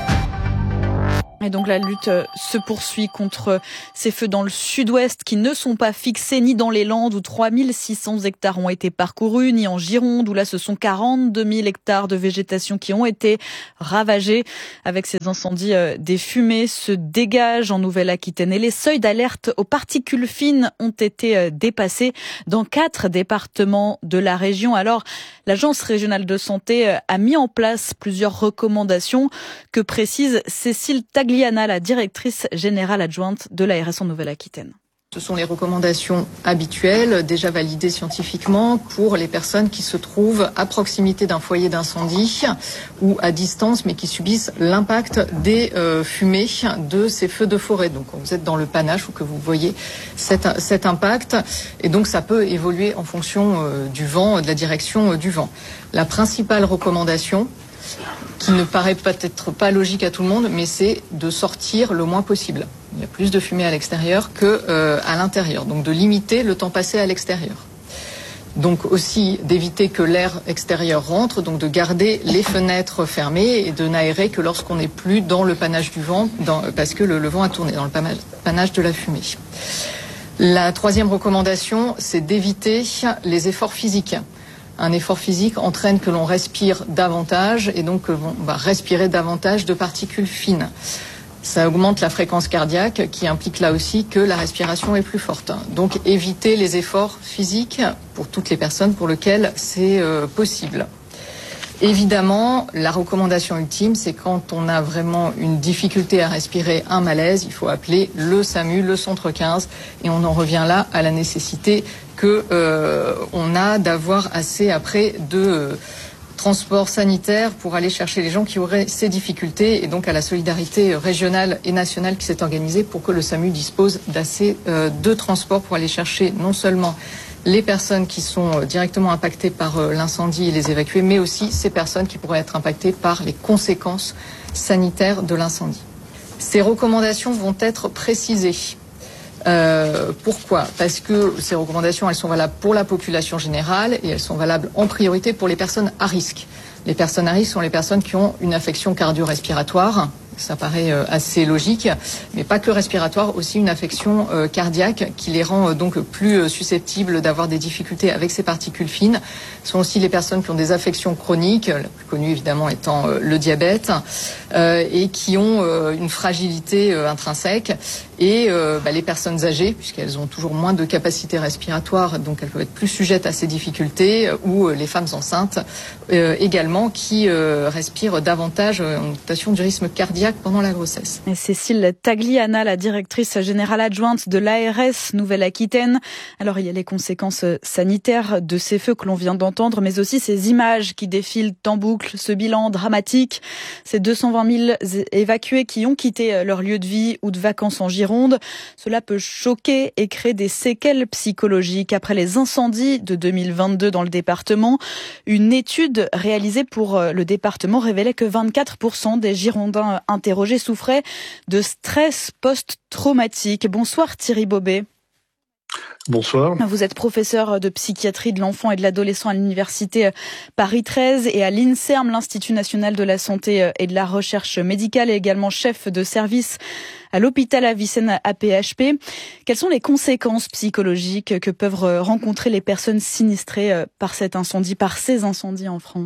Et donc la lutte se poursuit contre ces feux dans le sud-ouest qui ne sont pas fixés ni dans les Landes où trois mille six cents hectares ont été parcourus, ni en Gironde où là ce sont quarante-deux mille hectares de végétation qui ont été ravagés. Avec ces incendies, des fumées se dégagent en Nouvelle-Aquitaine et les seuils d'alerte aux particules fines ont été dépassés dans quatre départements de la région. Alors l'Agence régionale de santé a mis en place plusieurs recommandations que précise Cécile Tagliana, la directrice générale adjointe de l'A R S en Nouvelle-Aquitaine. Ce sont les recommandations habituelles, déjà validées scientifiquement pour les personnes qui se trouvent à proximité d'un foyer d'incendie ou à distance, mais qui subissent l'impact des euh, fumées de ces feux de forêt. Donc, quand vous êtes dans le panache ou que vous voyez cet, cet impact, et donc ça peut évoluer en fonction euh, du vent, de la direction euh, du vent. La principale recommandation, qui ne paraît peut-être pas logique à tout le monde, mais c'est de sortir le moins possible. Il y a plus de fumée à l'extérieur que euh, à l'intérieur, donc de limiter le temps passé à l'extérieur. Donc aussi d'éviter que l'air extérieur rentre, donc de garder les fenêtres fermées et de n'aérer que lorsqu'on n'est plus dans le panache du vent, dans, parce que le, le vent a tourné dans le panache de la fumée. La troisième recommandation, c'est d'éviter les efforts physiques. Un effort physique entraîne que l'on respire davantage et donc que l'on va respirer davantage de particules fines. Ça augmente la fréquence cardiaque qui implique là aussi que la respiration est plus forte. Donc éviter les efforts physiques pour toutes les personnes pour lesquelles c'est euh, possible. Évidemment, la recommandation ultime, c'est quand on a vraiment une difficulté à respirer, un malaise, il faut appeler le SAMU, le centre quinze, et on en revient là à la nécessité que euh, on a d'avoir assez après de euh, transport sanitaire pour aller chercher les gens qui auraient ces difficultés, et donc à la solidarité régionale et nationale qui s'est organisée pour que le SAMU dispose d'assez euh, de transports pour aller chercher non seulement les personnes qui sont directement impactées par l'incendie et les évacuer, mais aussi ces personnes qui pourraient être impactées par les conséquences sanitaires de l'incendie. Ces recommandations vont être précisées. Euh, pourquoi ? Parce que ces recommandations, elles sont valables pour la population générale et elles sont valables en priorité pour les personnes à risque. Les personnes à risque sont les personnes qui ont une affection cardio-respiratoire. Ça paraît euh, assez logique, mais pas que respiratoire, aussi une affection euh, cardiaque qui les rend euh, donc plus euh, susceptibles d'avoir des difficultés avec ces particules fines. Ce sont aussi les personnes qui ont des affections chroniques, la plus connue évidemment étant euh, le diabète, euh, et qui ont euh, une fragilité euh, intrinsèque, et euh, bah, les personnes âgées, puisqu'elles ont toujours moins de capacité respiratoire, donc elles peuvent être plus sujettes à ces difficultés, euh, ou euh, les femmes enceintes euh, également, qui euh, respirent davantage euh, en augmentation du rythme cardiaque pendant la grossesse. Et Cécile Tagliana, la directrice générale adjointe de l'A R S Nouvelle-Aquitaine. Alors il y a les conséquences sanitaires de ces feux que l'on vient d'entendre, mais aussi ces images qui défilent en boucle, ce bilan dramatique, ces deux cent vingt mille évacués qui ont quitté leur lieu de vie ou de vacances en Gironde. Cela peut choquer et créer des séquelles psychologiques. Après les incendies de deux mille vingt-deux dans le département, une étude réalisée pour le département révélait que vingt-quatre pour cent des Girondins interrogés souffraient de stress post-traumatique. Bonsoir Thierry Bobet. Bonsoir. Vous êtes professeur de psychiatrie de l'enfant et de l'adolescent à l'université Paris treize et à l'INSERM, l'Institut national de la santé et de la recherche médicale, et également chef de service à l'hôpital Avicenne A P H P. Quelles sont les conséquences psychologiques que peuvent rencontrer les personnes sinistrées par cet incendie, par ces incendies en France ?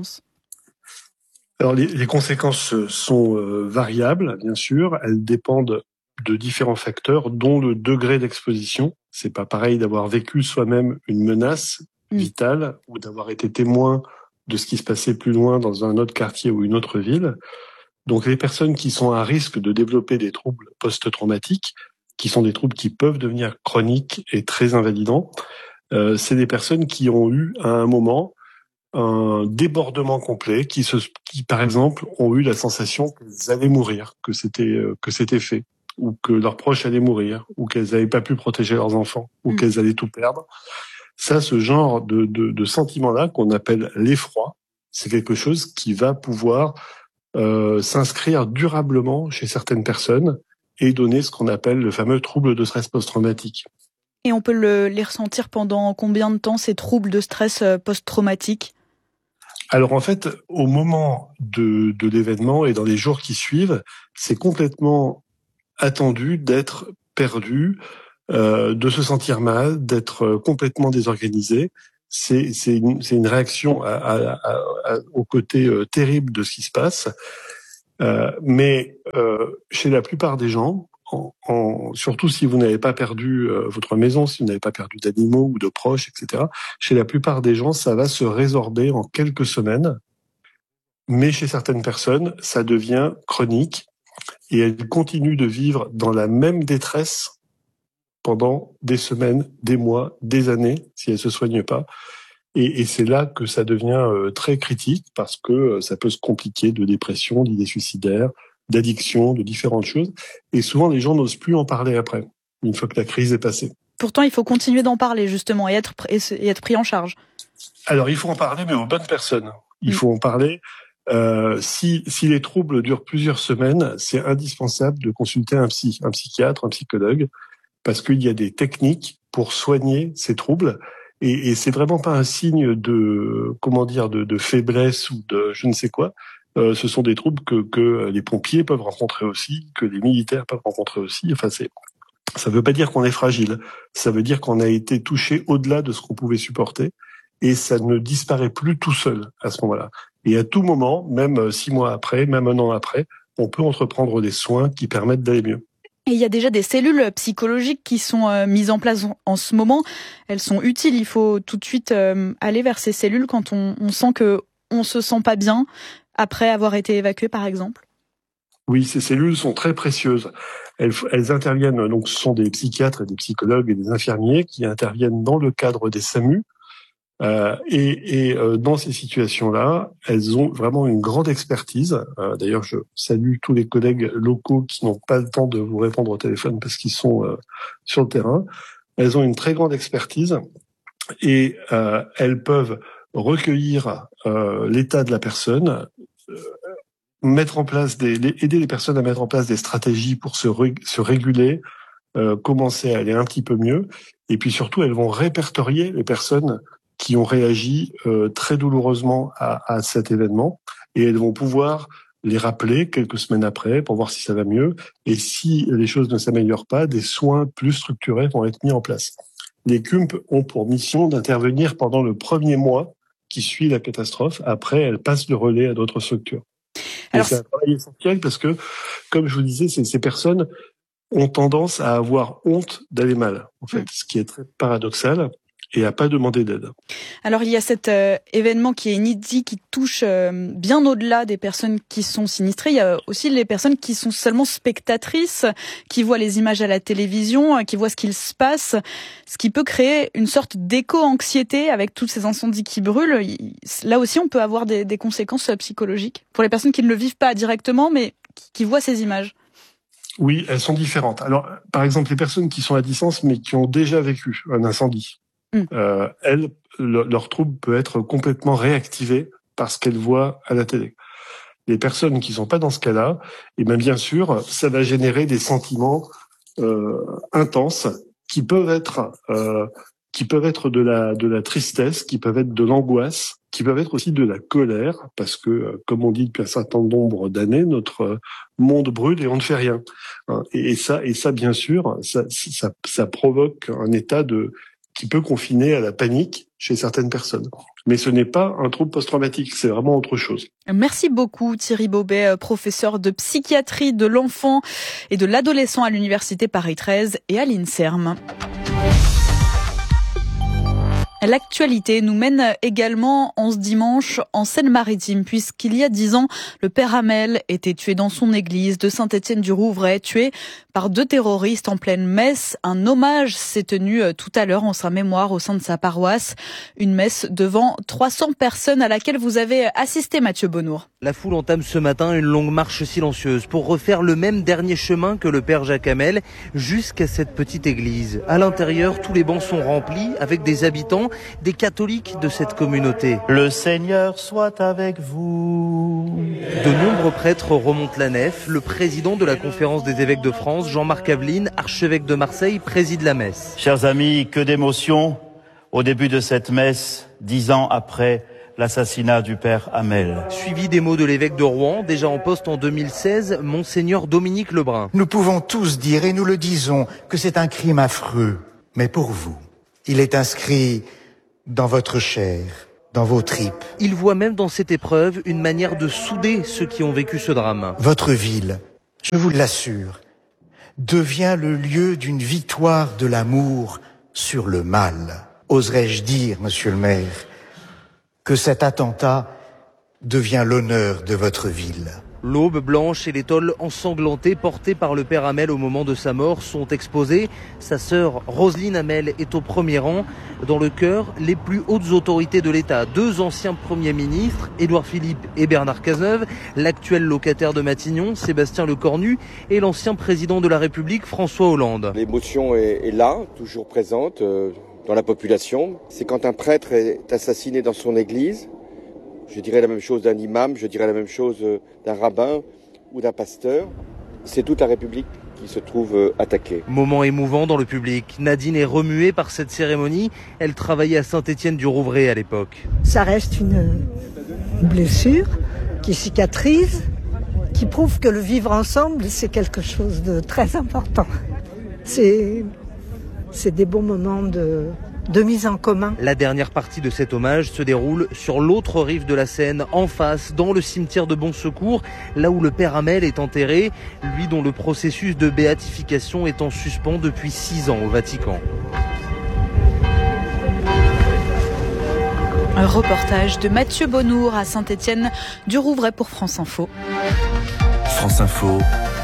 Alors les, les conséquences sont euh, variables, bien sûr. Elles dépendent de différents facteurs, dont le degré d'exposition. C'est pas pareil d'avoir vécu soi-même une menace vitale ou d'avoir été témoin de ce qui se passait plus loin dans un autre quartier ou une autre ville. Donc les personnes qui sont à risque de développer des troubles post-traumatiques, qui sont des troubles qui peuvent devenir chroniques et très invalidants, euh, c'est des personnes qui ont eu à un moment un débordement complet, qui, se, qui par exemple ont eu la sensation qu'elles allaient mourir, que c'était, euh, que c'était fait. ou que leurs proches allaient mourir, ou qu'elles n'avaient pas pu protéger leurs enfants, ou mmh. qu'elles allaient tout perdre. Ça, ce genre de, de, de sentiment-là qu'on appelle l'effroi, c'est quelque chose qui va pouvoir euh, s'inscrire durablement chez certaines personnes et donner ce qu'on appelle le fameux trouble de stress post-traumatique. Et on peut le, les ressentir pendant combien de temps, ces troubles de stress post-traumatique ? Alors en fait, au moment de, de l'événement et dans les jours qui suivent, c'est complètement attendu d'être perdu, euh, de se sentir mal, d'être complètement désorganisé. C'est, c'est, une, c'est une réaction à, à, à, à, au côté euh, terrible de ce qui se passe. Euh, mais euh, chez la plupart des gens, en, en, surtout si vous n'avez pas perdu euh, votre maison, si vous n'avez pas perdu d'animaux ou de proches, et cetera, chez la plupart des gens, ça va se résorber en quelques semaines. Mais chez certaines personnes, ça devient chronique et elles continuent de vivre dans la même détresse pendant des semaines, des mois, des années, si elles se soignent pas. Et, et c'est là que ça devient euh, très critique parce que euh, ça peut se compliquer de dépression, d'idées suicidaires, d'addiction, de différentes choses. Et souvent, les gens n'osent plus en parler après, une fois que la crise est passée. Pourtant, il faut continuer d'en parler, justement, et être, et être pris en charge. Alors, il faut en parler, mais aux bonnes personnes. Il mmh. faut en parler. Euh, si, si les troubles durent plusieurs semaines, c'est indispensable de consulter un psy, un psychiatre, un psychologue, parce qu'il y a des techniques pour soigner ces troubles. Et, et c'est vraiment pas un signe de, comment dire, de, de faiblesse ou de je ne sais quoi. Euh, ce sont des troubles que, que les pompiers peuvent rencontrer aussi, que les militaires peuvent rencontrer aussi. Enfin, c'est, ça veut pas dire qu'on est fragile. Ça veut dire qu'on a été touché au-delà de ce qu'on pouvait supporter. Et ça ne disparaît plus tout seul à ce moment-là. Et à tout moment, même six mois après, même un an après, on peut entreprendre des soins qui permettent d'aller mieux. Et il y a déjà des cellules psychologiques qui sont euh, mises en place en, en ce moment. Elles sont utiles. Il faut tout de suite euh, aller vers ces cellules quand on, on sent que on se sent pas bien après avoir été évacué, par exemple. Oui, ces cellules sont très précieuses. Elles, elles interviennent, donc ce sont des psychiatres et des psychologues et des infirmiers qui interviennent dans le cadre des SAMU. Euh, et et euh, dans ces situations-là, elles ont vraiment une grande expertise. Euh, d'ailleurs, je salue tous les collègues locaux qui n'ont pas le temps de vous répondre au téléphone parce qu'ils sont euh, sur le terrain. Elles ont une très grande expertise et euh, elles peuvent recueillir euh, l'état de la personne, euh, mettre en place des, aider les personnes à mettre en place des stratégies pour se, ré, se réguler, euh, commencer à aller un petit peu mieux. Et puis surtout, elles vont répertorier les personnes qui ont réagi euh, très douloureusement à, à cet événement et elles vont pouvoir les rappeler quelques semaines après pour voir si ça va mieux et si les choses ne s'améliorent pas, des soins plus structurés vont être mis en place. Les C U M P ont pour mission d'intervenir pendant le premier mois qui suit la catastrophe. Après, elles passent le relais à d'autres structures. Alors, et c'est un travail essentiel parce que, comme je vous disais, ces, ces personnes ont tendance à avoir honte d'aller mal, en fait, mmh. ce qui est très paradoxal. Et à pas demander d'aide. Alors il y a cet euh, événement qui est inédit, qui touche euh, bien au-delà des personnes qui sont sinistrées. Il y a aussi les personnes qui sont seulement spectatrices, qui voient les images à la télévision, qui voient ce qu'il se passe, ce qui peut créer une sorte d'éco-anxiété avec tous ces incendies qui brûlent. Là aussi, on peut avoir des, des conséquences psychologiques pour les personnes qui ne le vivent pas directement, mais qui voient ces images. Oui, elles sont différentes. Alors, par exemple, les personnes qui sont à distance, mais qui ont déjà vécu un incendie, Euh, elles, le, leur trouble peut être complètement réactivé par ce qu'elles voient à la télé. Les personnes qui sont pas dans ce cas-là, et bien bien sûr, ça va générer des sentiments euh, intenses qui peuvent être euh, qui peuvent être de la de la tristesse, qui peuvent être de l'angoisse, qui peuvent être aussi de la colère, parce que, comme on dit depuis un certain nombre d'années, notre monde brûle et on ne fait rien. Et, et ça, et ça, bien sûr, ça, ça, ça provoque un état de qui peut confiner à la panique chez certaines personnes. Mais ce n'est pas un trouble post-traumatique, c'est vraiment autre chose. Merci beaucoup Thierry Bobet, professeur de psychiatrie de l'enfant et de l'adolescent à l'université Paris treize et à l'INSERM. L'actualité nous mène également en ce dimanche en Seine-Maritime, puisqu'il y a dix ans, le père Hamel était tué dans son église de Saint-Étienne-du-Rouvray, tué par deux terroristes en pleine messe. Un hommage s'est tenu tout à l'heure en sa mémoire au sein de sa paroisse. Une messe devant trois cents personnes à laquelle vous avez assisté, Mathieu Bonnour. La foule entame ce matin une longue marche silencieuse pour refaire le même dernier chemin que le père Jacques Hamel jusqu'à cette petite église. À l'intérieur, tous les bancs sont remplis avec des habitants, des catholiques de cette communauté. Le Seigneur soit avec vous. De nombreux prêtres remontent la nef. Le président de la conférence des évêques de France, Jean-Marc Aveline, archevêque de Marseille, préside la messe. Chers amis, que d'émotions au début de cette messe, dix ans après l'assassinat du père Hamel. Suivi des mots de l'évêque de Rouen, déjà en poste en deux mille seize, Monseigneur Dominique Lebrun. Nous pouvons tous dire, et nous le disons, que c'est un crime affreux. Mais pour vous, il est inscrit dans votre chair, dans vos tripes. Il voit même dans cette épreuve une manière de souder ceux qui ont vécu ce drame. Votre ville, je vous l'assure, devient le lieu d'une victoire de l'amour sur le mal. Oserais-je dire, monsieur le maire, que cet attentat devient l'honneur de votre ville. L'aube blanche et les tôles ensanglantées portées par le père Hamel au moment de sa mort sont exposées. Sa sœur Roselyne Hamel est au premier rang. Dans le chœur, les plus hautes autorités de l'État, deux anciens premiers ministres, Édouard Philippe et Bernard Cazeneuve, l'actuel locataire de Matignon, Sébastien Lecornu, et l'ancien président de la République, François Hollande. L'émotion est, est là, toujours présente euh, dans la population. C'est quand un prêtre est assassiné dans son église. Je dirais la même chose d'un imam, je dirais la même chose d'un rabbin ou d'un pasteur. C'est toute la République qui se trouve attaquée. Moment émouvant dans le public. Nadine est remuée par cette cérémonie. Elle travaillait à Saint-Étienne-du-Rouvray à l'époque. Ça reste une blessure qui cicatrise, qui prouve que le vivre ensemble, c'est quelque chose de très important. C'est, c'est des bons moments de... de mise en commun. La dernière partie de cet hommage se déroule sur l'autre rive de la Seine, en face, dans le cimetière de Bon Secours, là où le père Hamel est enterré, lui dont le processus de béatification est en suspens depuis six ans au Vatican. Un reportage de Mathieu Bonnour à Saint-Étienne-du-Rouvray pour France Info. France Info,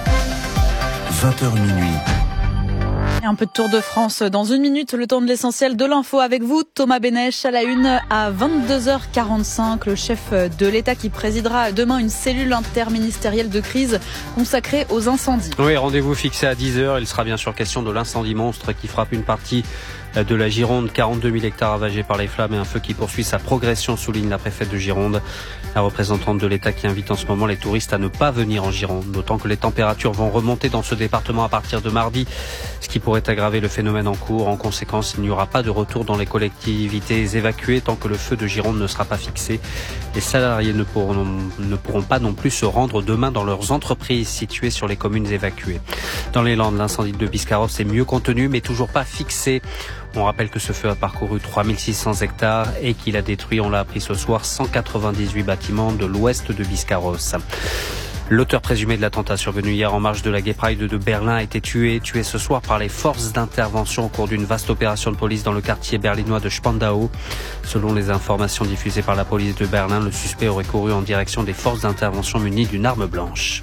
vingt heures minuit. Et un peu de Tour de France dans une minute, le temps de l'essentiel de l'info avec vous, Thomas Bénèche, à la une à vingt-deux heures quarante-cinq, le chef de l'État qui présidera demain une cellule interministérielle de crise consacrée aux incendies. Oui, rendez-vous fixé à dix heures, il sera bien sûr question de l'incendie monstre qui frappe une partie de la Gironde, quarante-deux mille hectares ravagés par les flammes et un feu qui poursuit sa progression, souligne la préfète de Gironde. La représentante de l'État qui invite en ce moment les touristes à ne pas venir en Gironde, d'autant que les températures vont remonter dans ce département à partir de mardi, ce qui pourrait aggraver le phénomène en cours. En conséquence, il n'y aura pas de retour dans les collectivités évacuées tant que le feu de Gironde ne sera pas fixé. Les salariés ne pourront, ne pourront pas non plus se rendre demain dans leurs entreprises situées sur les communes évacuées. Dans les Landes, l'incendie de Biscarrosse est mieux contenu mais toujours pas fixé. On rappelle que ce feu a parcouru trois mille six cents hectares et qu'il a détruit, on l'a appris ce soir, cent quatre-vingt-dix-huit bâtiments de l'ouest de Biscarrosse. L'auteur présumé de l'attentat survenu hier en marge de la Gay Pride de Berlin a été tué, tué ce soir par les forces d'intervention au cours d'une vaste opération de police dans le quartier berlinois de Spandau. Selon les informations diffusées par la police de Berlin, le suspect aurait couru en direction des forces d'intervention munies d'une arme blanche.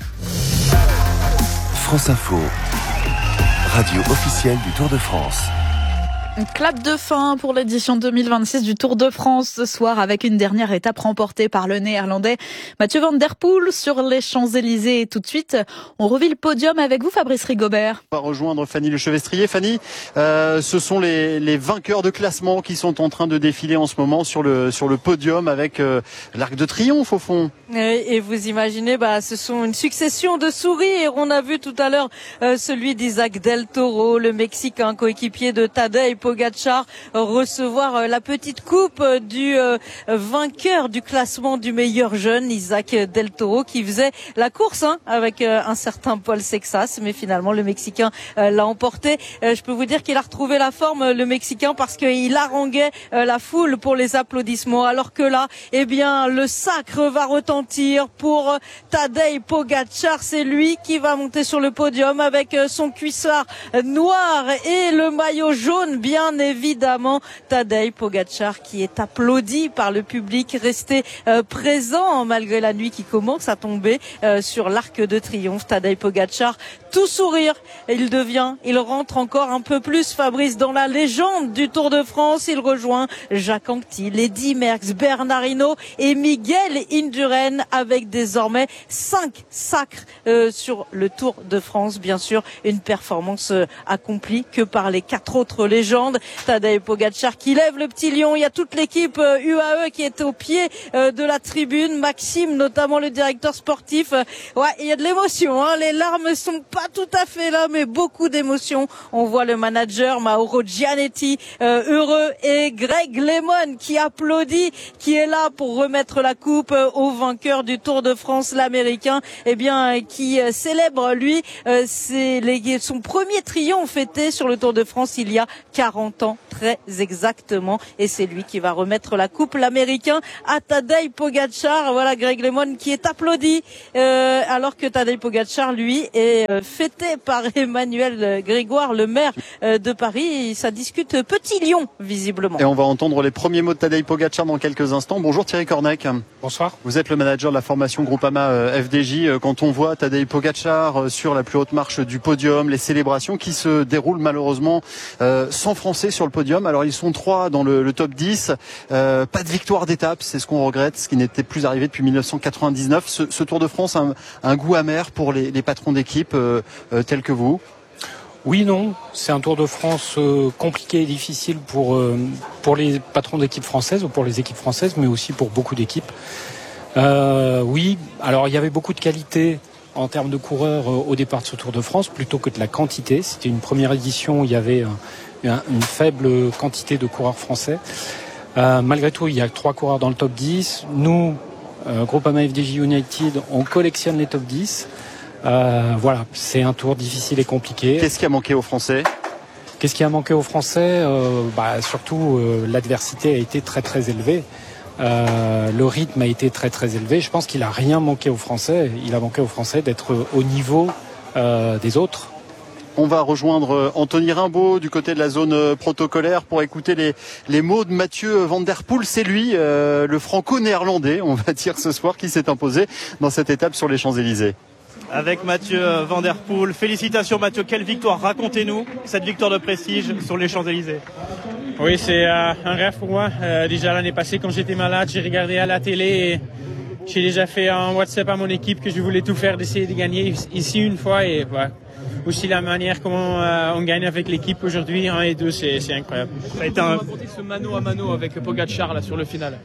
France Info, radio officielle du Tour de France. Clap de fin pour l'édition deux mille vingt-six du Tour de France ce soir avec une dernière étape remportée par le Néerlandais Mathieu Van Der Poel sur les Champs-Élysées. Et tout de suite, on revit le podium avec vous, Fabrice Rigobert. On va rejoindre Fanny Lechevestrier. Fanny, euh, ce sont les, les vainqueurs de classement qui sont en train de défiler en ce moment sur le, sur le podium avec euh, l'Arc de Triomphe au fond. Et, et vous imaginez, bah, ce sont une succession de sourires. On a vu tout à l'heure euh, celui d'Isaac Del Toro, le Mexicain coéquipier de Tadej Pogačar, recevoir la petite coupe du euh, vainqueur du classement du meilleur jeune, Isaac Del Toro, qui faisait la course hein, avec euh, un certain Paul Sexas, mais finalement le Mexicain euh, l'a emporté. Euh, je peux vous dire qu'il a retrouvé la forme, le Mexicain, parce qu'il haranguait euh, la foule pour les applaudissements, alors que là, eh bien, le sacre va retentir pour euh, Tadej Pogačar. C'est lui qui va monter sur le podium avec euh, son cuissard noir et le maillot jaune, bien Bien évidemment, Tadej Pogačar qui est applaudi par le public, resté euh, présent malgré la nuit qui commence à tomber euh, sur l'Arc de Triomphe. Tadej Pogačar tout sourire. Il devient, il rentre encore un peu plus, Fabrice, dans la légende du Tour de France. Il rejoint Jacques Anquetil, Eddy Merckx, Bernard Hinault et Miguel Indurain avec désormais cinq sacres euh, sur le Tour de France. Bien sûr, une performance euh, accomplie que par les quatre autres légendes. Tadej Pogačar qui lève le petit lion. Il y a toute l'équipe euh, U A E qui est au pied euh, de la tribune. Maxime, notamment le directeur sportif. Euh, ouais, il y a de l'émotion, hein. Les larmes sont pas tout à fait là, mais beaucoup d'émotion. On voit le manager Mauro Gianetti euh, heureux et Greg LeMond qui applaudit, qui est là pour remettre la coupe euh, au vainqueur du Tour de France, l'Américain, eh bien euh, qui euh, célèbre lui euh, c'est les, son premier triomphe fêté sur le Tour de France il y a quarante ans très exactement, et c'est lui qui va remettre la coupe, l'Américain, à Tadej Pogačar. Voilà Greg LeMond qui est applaudi euh, alors que Tadej Pogačar lui est euh, fêté par Emmanuel Grégoire, le maire euh, de Paris. Ça discute petit lion visiblement. Et on va entendre les premiers mots de Tadej Pogačar dans quelques instants. Bonjour Thierry Cornec. Bonsoir. Vous êtes le manager de la formation Groupama euh, F D J. Quand on voit Tadej Pogačar euh, sur la plus haute marche du podium, les célébrations qui se déroulent malheureusement euh, sans Français sur le podium. Alors ils sont trois dans le, le top dix. Euh, pas de victoire d'étape, c'est ce qu'on regrette, ce qui n'était plus arrivé depuis mille neuf cent quatre-vingt-dix-neuf. Ce, ce Tour de France a un, un goût amer pour les, les patrons d'équipe euh, euh, tels que vous. Oui, non, c'est un Tour de France euh, compliqué et difficile pour, euh, pour les patrons d'équipe françaises ou pour les équipes françaises, mais aussi pour beaucoup d'équipes. Euh, oui, alors il y avait beaucoup de qualité en termes de coureurs euh, au départ de ce Tour de France, plutôt que de la quantité. C'était une première édition où il y avait euh, une faible quantité de coureurs français. Euh, malgré tout, il y a trois coureurs dans le top dix. Nous, euh, Groupama F D J United, on collectionne les top dix. Euh, voilà, c'est un tour difficile et compliqué. Qu'est-ce qui a manqué aux Français ? Qu'est-ce qui a manqué aux Français ? euh, bah, Surtout, euh, l'adversité a été très très élevée. Euh, le rythme a été très très élevé. Je pense qu'il a rien manqué aux Français. Il a manqué aux Français d'être au niveau euh, des autres. On va rejoindre Anthony Rimbaud du côté de la zone protocolaire pour écouter les, les mots de Mathieu Van Der Poel. C'est lui, euh, le franco-néerlandais, on va dire ce soir, qui s'est imposé dans cette étape sur les Champs-Élysées. Avec Mathieu Van Der Poel. Félicitations Mathieu, quelle victoire. Racontez-nous cette victoire de prestige sur les Champs-Élysées. Oui, c'est euh, un rêve pour moi. Euh, déjà l'année passée, quand j'étais malade, j'ai regardé à la télé et j'ai déjà fait un WhatsApp à mon équipe que je voulais tout faire d'essayer de gagner ici une fois. Et ouais, aussi la manière comment euh, on gagne avec l'équipe aujourd'hui, un et deux, c'est, c'est incroyable. Ça a été un... raconter ce mano à mano avec Pogačar là sur le final.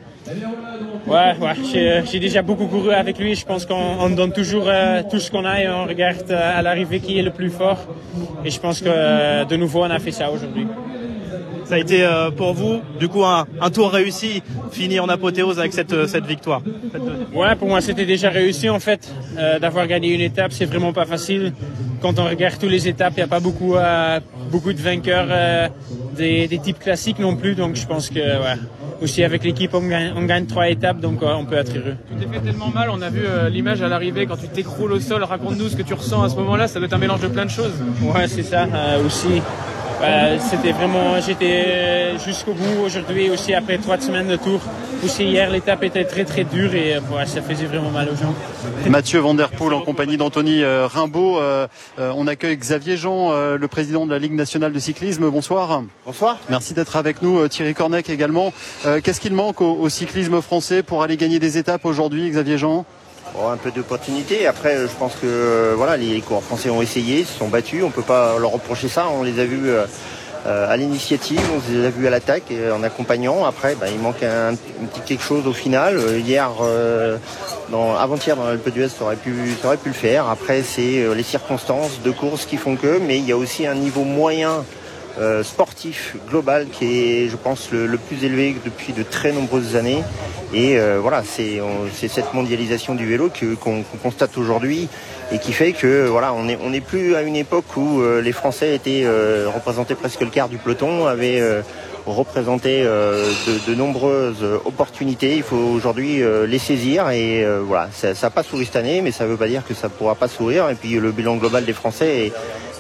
Ouais, ouais, j'ai, j'ai déjà beaucoup couru avec lui. Je pense qu'on on donne toujours euh, tout ce qu'on a et on regarde euh, à l'arrivée qui est le plus fort. Et je pense que euh, de nouveau on a fait ça aujourd'hui. Ça a été euh, pour vous, du coup, un, un tour réussi, fini en apothéose avec cette, cette victoire. Ouais, pour moi, c'était déjà réussi, en fait. Euh, d'avoir gagné une étape, c'est vraiment pas facile. Quand on regarde toutes les étapes, il n'y a pas beaucoup, euh, beaucoup de vainqueurs euh, des, des types classiques non plus. Donc, je pense que, ouais, aussi avec l'équipe, on gagne, on gagne trois étapes, donc euh, on peut être heureux. Tu t'es fait tellement mal, on a vu euh, l'image à l'arrivée quand tu t'écroules au sol. Raconte-nous ce que tu ressens à ce moment-là. Ça doit être un mélange de plein de choses. Ouais, c'est ça, euh, aussi. Euh, c'était vraiment, j'étais jusqu'au bout aujourd'hui aussi après trois semaines de tour. Aussi hier l'étape était très très dure et ouais, ça faisait vraiment mal aux gens. Mathieu Van Der Poel en compagnie d'Anthony euh, Rimbaud. Euh, euh, on accueille Xavier Jean, euh, le président de la Ligue nationale de cyclisme. Bonsoir. Bonsoir. Merci d'être avec nous. Euh, Thierry Cornec également. Euh, qu'est-ce qu'il manque au, au cyclisme français pour aller gagner des étapes aujourd'hui, Xavier Jean ? Bon, un peu d'opportunité. Après, je pense que euh, voilà, les coureurs français ont essayé, se sont battus. On peut pas leur reprocher ça. On les a vus euh, euh, à l'initiative, on les a vus à l'attaque et en accompagnant. Après, bah, il manque un, un petit quelque chose au final. Euh, hier, euh, dans, avant-hier dans l'Alpe d'Huez, ça aurait pu, ça aurait pu le faire. Après, c'est euh, les circonstances de course qui font que. Mais il y a aussi un niveau moyen. Euh, sportif global qui est, je pense, le, le plus élevé depuis de très nombreuses années. Et euh, voilà, c'est, on, c'est cette mondialisation du vélo que, qu'on, qu'on constate aujourd'hui et qui fait que voilà, on n'est on est plus à une époque où euh, les Français étaient euh, représentés presque le quart du peloton, avaient euh, représenté euh, de, de nombreuses opportunités. Il faut aujourd'hui euh, les saisir et euh, voilà, ça n'a pas souri cette année, mais ça ne veut pas dire que ça ne pourra pas sourire. Et puis le bilan global des Français est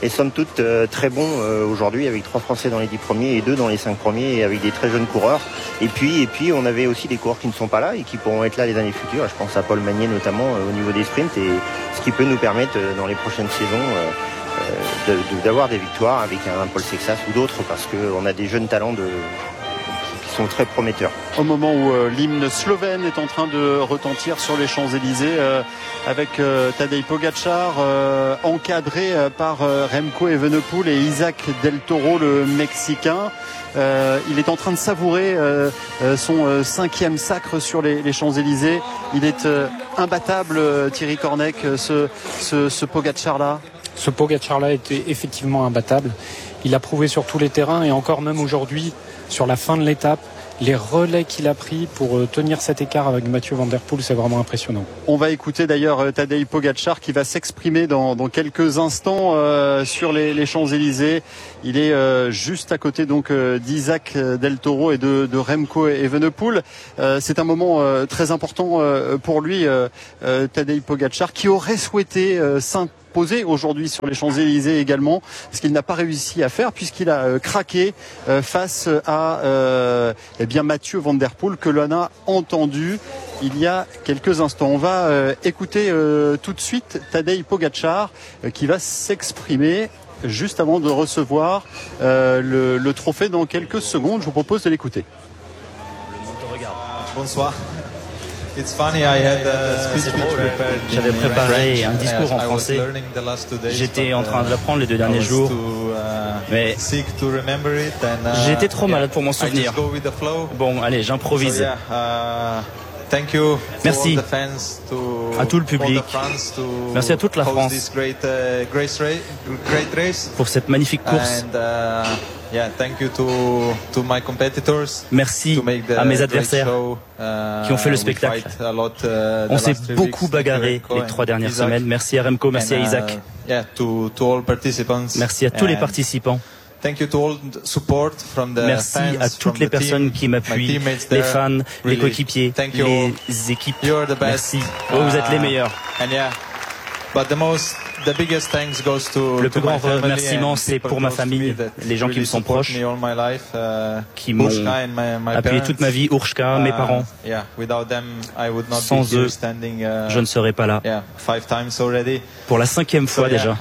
est somme toute euh, très bon euh, aujourd'hui, avec trois Français dans les dix premiers et deux dans les cinq premiers, et avec des très jeunes coureurs. Et puis, et puis on avait aussi des coureurs qui ne sont pas là et qui pourront être là les années futures. Je pense à Paul Magnier notamment euh, au niveau des sprints, et ce qui peut nous permettre euh, dans les prochaines saisons euh, euh, de, de, d'avoir des victoires avec un Paul Sexas ou d'autres, parce qu'on a des jeunes talents de sont très prometteurs. Au moment où euh, l'hymne slovène est en train de retentir sur les Champs-Élysées, euh, avec euh, Tadej Pogačar euh, encadré euh, par euh, Remco Evenepoel et Isaac Del Toro, le Mexicain. Euh, il est en train de savourer euh, euh, son euh, cinquième sacre sur les, les Champs-Élysées. Il est euh, imbattable, euh, Thierry Cornec, ce, ce, ce Pogačar-là. Ce Pogačar-là était effectivement imbattable. Il a prouvé sur tous les terrains, et encore même aujourd'hui, sur la fin de l'étape, les relais qu'il a pris pour tenir cet écart avec Mathieu Van Der Poel, c'est vraiment impressionnant. On va écouter d'ailleurs Tadej Pogačar qui va s'exprimer dans, dans quelques instants euh, sur les, les Champs-Élysées. Il est euh, juste à côté donc euh, d'Isaac Del Toro et de, de Remco Evenepoel. Euh, c'est un moment euh, très important euh, pour lui, euh, euh, Tadej Pogačar, qui aurait souhaité euh, s'imposer posé aujourd'hui sur les Champs-Élysées également, ce qu'il n'a pas réussi à faire puisqu'il a euh, craqué euh, face à euh, eh bien Mathieu Van Der Poel, que l'on a entendu il y a quelques instants. On va euh, écouter euh, tout de suite Tadej Pogačar euh, qui va s'exprimer juste avant de recevoir euh, le, le trophée dans quelques secondes. Je vous propose de l'écouter. Bonsoir. It's funny, I had a speech prepared. J'avais préparé un discours en français. J'étais en train de l'apprendre les deux derniers jours, mais j'étais trop malade pour m'en souvenir. Bon, allez, j'improvise. Merci à tout le public, merci à toute la France pour cette magnifique course. Merci à mes adversaires qui ont fait le spectacle. On s'est beaucoup bagarré les trois dernières semaines. Merci à Remco, merci à Isaac. Merci à tous les participants. Merci à toutes les personnes qui m'appuient, les fans, les coéquipiers, les équipes. Merci. Oh, vous êtes les meilleurs. Le plus grand remerciement, c'est pour ma famille, les gens qui me sont proches, qui m'ont appuyé toute ma vie, Urška, mes parents. Sans eux, je ne serais pas là. Pour la cinquième fois déjà.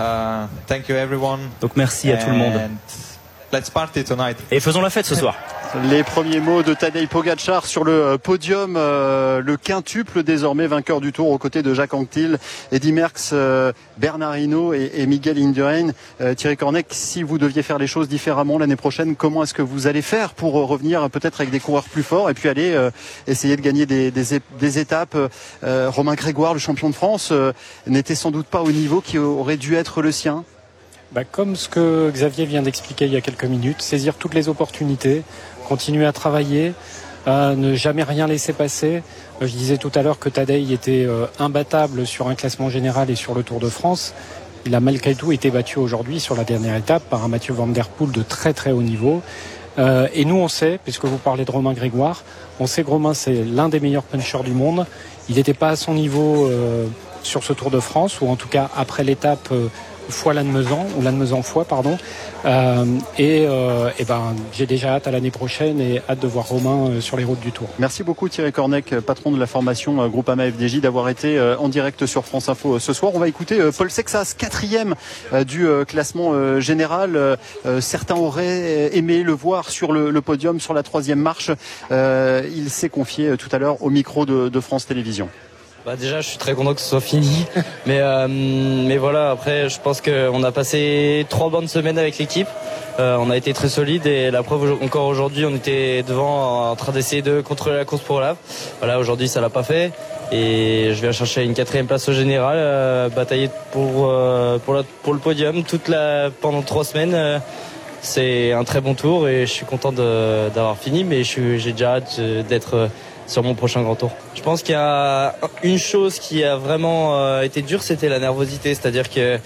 Donc merci à tout le monde. Et faisons la fête ce soir. Les premiers mots de Tadej Pogačar sur le podium, euh, le quintuple désormais vainqueur du Tour aux côtés de Jacques Anquetil, Eddy Merckx, euh, Bernard Hinault et, et Miguel Indurain. Euh, Thierry Cornec, si vous deviez faire les choses différemment l'année prochaine, comment est-ce que vous allez faire pour revenir peut-être avec des coureurs plus forts et puis aller euh, essayer de gagner des, des, des étapes euh, Romain Grégoire, le champion de France, euh, n'était sans doute pas au niveau qui aurait dû être le sien. Bah, comme ce que Xavier vient d'expliquer il y a quelques minutes, saisir toutes les opportunités, continuer à travailler, euh, ne jamais rien laisser passer. Euh, je disais tout à l'heure que Tadej était euh, imbattable sur un classement général et sur le Tour de France. Il a malgré tout été battu aujourd'hui sur la dernière étape par un Mathieu Van Der Poel de très très haut niveau. Euh, et nous on sait, puisque vous parlez de Romain Grégoire, on sait que Romain c'est l'un des meilleurs punchers du monde. Il n'était pas à son niveau euh, sur ce Tour de France, ou en tout cas après l'étape euh, fois Lannemezan, ou Lannemezan fois, pardon. Euh, et, euh, et ben, j'ai déjà hâte à l'année prochaine et hâte de voir Romain euh, sur les routes du Tour. Merci beaucoup Thierry Cornec, patron de la formation euh, Groupama F D J, d'avoir été euh, en direct sur France Info euh, ce soir. On va écouter euh, Paul Sexas, quatrième euh, du euh, classement euh, général. Euh, certains auraient aimé le voir sur le, le podium, sur la troisième marche. Euh, il s'est confié euh, tout à l'heure au micro de, de France Télévisions. Bah déjà, je suis très content que ce soit fini. Mais, euh, mais voilà, après, je pense qu'on a passé trois bonnes semaines avec l'équipe. Euh, on a été très solide et la preuve, encore aujourd'hui, on était devant en train d'essayer de contrôler la course pour l'A V. Voilà, aujourd'hui, ça l'a pas fait. Et je viens chercher une quatrième place au général, euh, batailler pour, euh, pour, la, pour le podium toute la, pendant trois semaines. Euh, c'est un très bon tour et je suis content de, d'avoir fini, mais je suis, j'ai déjà hâte d'être sur mon prochain grand tour. Je pense qu'il y a une chose qui a vraiment euh, été dure, c'était la nervosité, c'est-à-dire que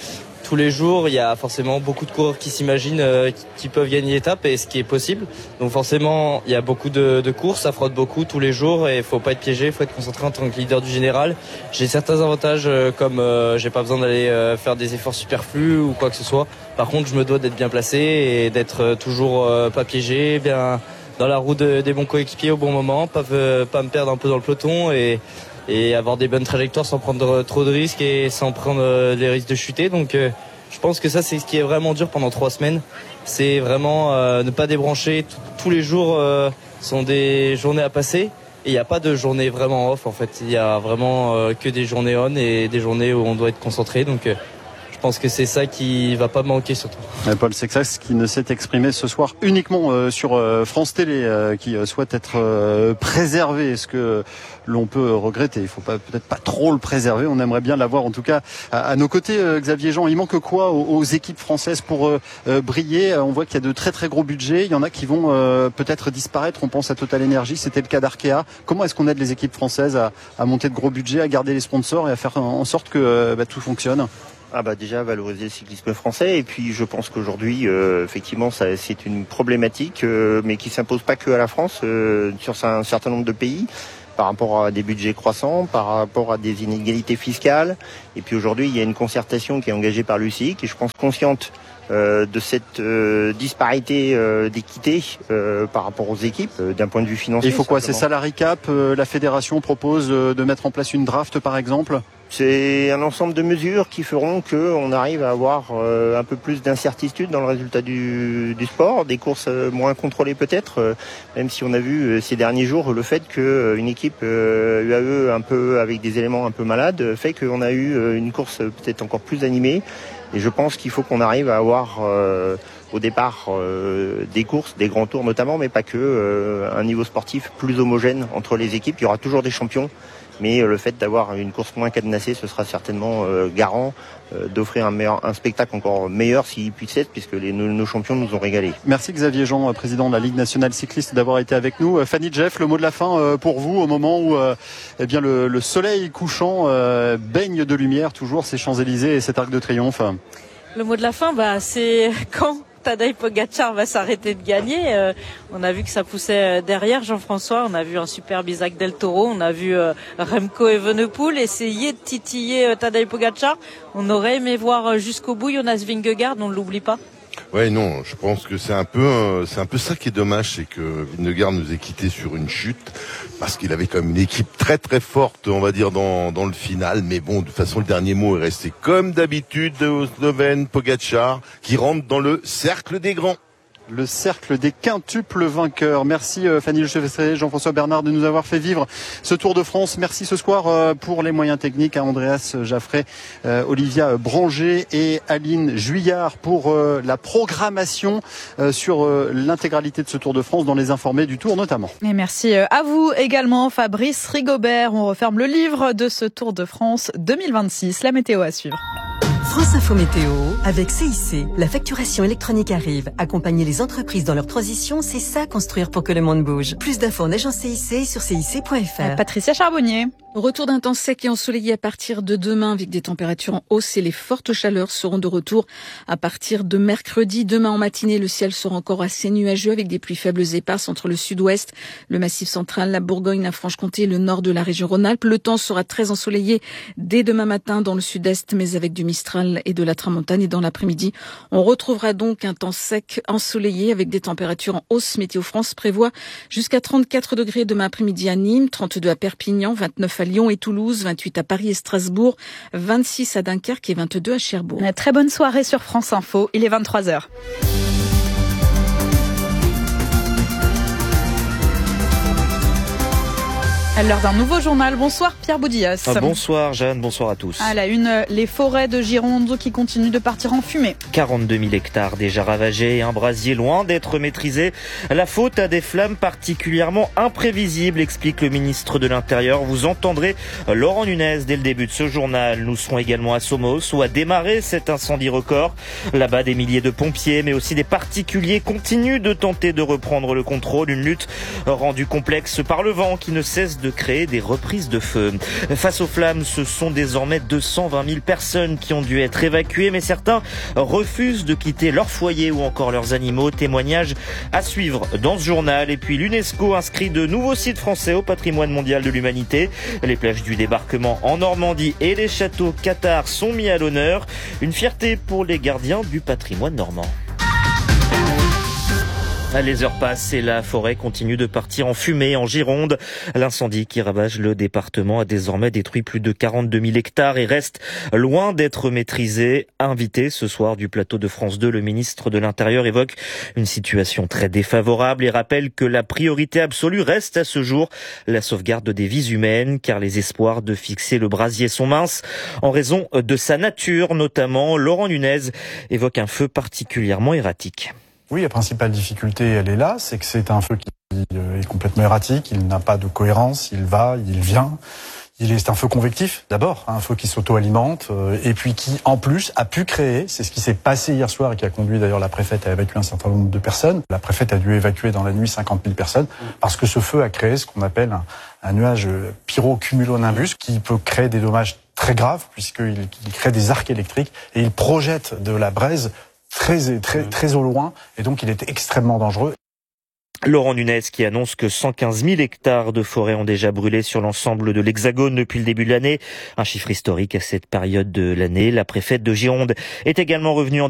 tous les jours, il y a forcément beaucoup de coureurs qui s'imaginent euh, qui peuvent gagner l'étape et ce qui est possible. Donc forcément, il y a beaucoup de, de courses, ça frotte beaucoup tous les jours et il faut pas être piégé, il faut être concentré en tant que leader du général. J'ai certains avantages euh, comme euh, j'ai pas besoin d'aller euh, faire des efforts superflus ou quoi que ce soit. Par contre, je me dois d'être bien placé et d'être euh, toujours euh, pas piégé, bien dans la roue de, des bons coéquipiers au bon moment, pas, euh, pas me perdre un peu dans le peloton et et avoir des bonnes trajectoires sans prendre trop de risques et sans prendre des risques de chuter. Donc euh, je pense que ça c'est ce qui est vraiment dur pendant trois semaines. C'est vraiment euh, ne pas débrancher. T- tous les jours euh, sont des journées à passer et il n'y a pas de journée vraiment off en fait. Il y a vraiment euh, que des journées on et des journées où on doit être concentré. Donc euh, je pense que c'est ça qui va pas manquer surtout. Paul Sexas qui ne s'est exprimé ce soir uniquement euh, sur euh, France Télé, euh, qui euh, souhaite être euh, préservé. Est-ce que l'on peut regretter? Il faut pas peut-être pas trop le préserver. On aimerait bien l'avoir en tout cas à, à nos côtés. Euh, Xavier Jean, il manque quoi aux, aux équipes françaises pour euh, euh, briller? On voit qu'il y a de très très gros budgets. Il y en a qui vont euh, peut-être disparaître. On pense à Total Energy, c'était le cas d'Arkea. Comment est-ce qu'on aide les équipes françaises à, à monter de gros budgets, à garder les sponsors et à faire en sorte que euh, bah, tout fonctionne? Ah bah déjà valoriser le cyclisme français et puis je pense qu'aujourd'hui euh, effectivement ça, c'est une problématique euh, mais qui s'impose pas que à la France euh, sur un certain nombre de pays par rapport à des budgets croissants, par rapport à des inégalités fiscales et puis aujourd'hui il y a une concertation qui est engagée par l'U C I qui je pense consciente euh, de cette euh, disparité euh, d'équité euh, par rapport aux équipes euh, d'un point de vue financier. Et il faut quoi? C'est salary cap, euh, la fédération propose euh, de mettre en place une draft par exemple? C'est un ensemble de mesures qui feront qu'on arrive à avoir euh, un peu plus d'incertitude dans le résultat du, du sport, des courses euh, moins contrôlées peut-être, euh, même si on a vu euh, ces derniers jours le fait qu'une euh, équipe euh, U A E un peu avec des éléments un peu malades euh, fait qu'on a eu euh, une course euh, peut-être encore plus animée. Et je pense qu'il faut qu'on arrive à avoir euh, au départ euh, des courses, des grands tours notamment, mais pas que, euh, un niveau sportif plus homogène entre les équipes. Il y aura toujours des champions. Mais le fait d'avoir une course moins cadenassée, ce sera certainement euh, garant euh, d'offrir un, meilleur, un spectacle encore meilleur s'il puisse être, puisque les, nos, nos champions nous ont régalé. Merci Xavier Jean, président de la Ligue nationale cycliste, d'avoir été avec nous. Fanny Jeff, le mot de la fin euh, pour vous au moment où euh, eh bien le, le soleil couchant euh, baigne de lumière toujours ces Champs-Élysées et cet Arc de Triomphe. Le mot de la fin, bah, c'est quand Tadej Pogačar va s'arrêter de gagner. Euh, on a vu que ça poussait derrière Jean-François. On a vu un superbe Isaac Del Toro. On a vu euh, Remco Evenepoel essayer de titiller euh, Tadej Pogačar. On aurait aimé voir euh, jusqu'au bout Jonas Vingegaard. On ne l'oublie pas. Ouais, non, je pense que c'est un peu, euh, c'est un peu ça qui est dommage, c'est que Vingegaard nous ait quittés sur une chute, parce qu'il avait quand même une équipe très très forte, on va dire, dans, dans le final, mais bon, de toute façon, le dernier mot est resté comme d'habitude au Slovène Pogačar, qui rentre dans le cercle des grands. Le cercle des quintuples vainqueurs. Merci Fanny Lechevestre, Jean-François Bernard de nous avoir fait vivre ce Tour de France. Merci ce soir pour les moyens techniques à Andreas Jaffray, Olivia Branger et Aline Juillard pour la programmation sur l'intégralité de ce Tour de France dans les informés du Tour notamment. Et merci à vous également Fabrice Rigobert. On referme le livre de ce Tour de France deux mille vingt-six. La météo à suivre. France Info Météo, avec C I C. La facturation électronique arrive. Accompagner les entreprises dans leur transition, c'est ça construire pour que le monde bouge. Plus d'infos en agence C I C sur C I C point F R. Patricia Charbonnier. Retour d'un temps sec et ensoleillé à partir de demain avec des températures en hausse et les fortes chaleurs seront de retour à partir de mercredi. Demain en matinée, le ciel sera encore assez nuageux avec des pluies faibles et éparses entre le sud-ouest, le massif central, la Bourgogne, la Franche-Comté et le nord de la région Rhône-Alpes. Le temps sera très ensoleillé dès demain matin dans le sud-est, mais avec du Mistral et de la Tramontane. Et dans l'après-midi, on retrouvera donc un temps sec ensoleillé avec des températures en hausse. Météo France prévoit jusqu'à trente-quatre degrés demain après-midi à Nîmes, trente-deux à Perpignan, vingt-neuf à Lyon et Toulouse, vingt-huit à Paris et Strasbourg, vingt-six à Dunkerque et vingt-deux à Cherbourg. Très bonne soirée sur France Info, il est vingt-trois heures. À l'heure d'un nouveau journal. Bonsoir Pierre Boudillas. Ah, bonsoir Jeanne, bonsoir à tous. À la une, les forêts de Gironde qui continuent de partir en fumée. quarante-deux mille hectares déjà ravagés et un brasier loin d'être maîtrisé. La faute à des flammes particulièrement imprévisibles, explique le ministre de l'Intérieur. Vous entendrez Laurent Nunez dès le début de ce journal. Nous serons également à Somos où a démarré cet incendie record. Là-bas, des milliers de pompiers mais aussi des particuliers continuent de tenter de reprendre le contrôle. Une lutte rendue complexe par le vent qui ne cesse de de créer des reprises de feu. Face aux flammes, ce sont désormais deux cent vingt mille personnes qui ont dû être évacuées, mais certains refusent de quitter leur foyer ou encore leurs animaux. Témoignage à suivre dans ce journal. Et puis l'UNESCO inscrit de nouveaux sites français au patrimoine mondial de l'humanité. Les plages du débarquement en Normandie et les châteaux Cathars sont mis à l'honneur. Une fierté pour les gardiens du patrimoine normand. Les heures passent et la forêt continue de partir en fumée en Gironde. L'incendie qui ravage le département a désormais détruit plus de quarante-deux mille hectares et reste loin d'être maîtrisé. Invité ce soir du plateau de France deux, le ministre de l'Intérieur évoque une situation très défavorable et rappelle que la priorité absolue reste à ce jour la sauvegarde des vies humaines, car les espoirs de fixer le brasier sont minces en raison de sa nature notamment. Laurent Nunez évoque un feu particulièrement erratique. Oui, la principale difficulté, elle est là, c'est que c'est un feu qui est complètement erratique, il n'a pas de cohérence, il va, il vient. Il est, c'est un feu convectif, d'abord, un feu qui s'auto-alimente, euh, et puis qui, en plus, a pu créer, c'est ce qui s'est passé hier soir et qui a conduit d'ailleurs la préfète à évacuer un certain nombre de personnes. La préfète a dû évacuer dans la nuit cinquante mille personnes, parce que ce feu a créé ce qu'on appelle un, un nuage pyrocumulonimbus, qui peut créer des dommages très graves, puisqu'il il crée des arcs électriques, et il projette de la braise très, très, très au loin, et donc il est extrêmement dangereux. Laurent Nunez qui annonce que cent quinze mille hectares de forêt ont déjà brûlé sur l'ensemble de l'Hexagone depuis le début de l'année. Un chiffre historique à cette période de l'année. La préfète de Gironde est également revenue en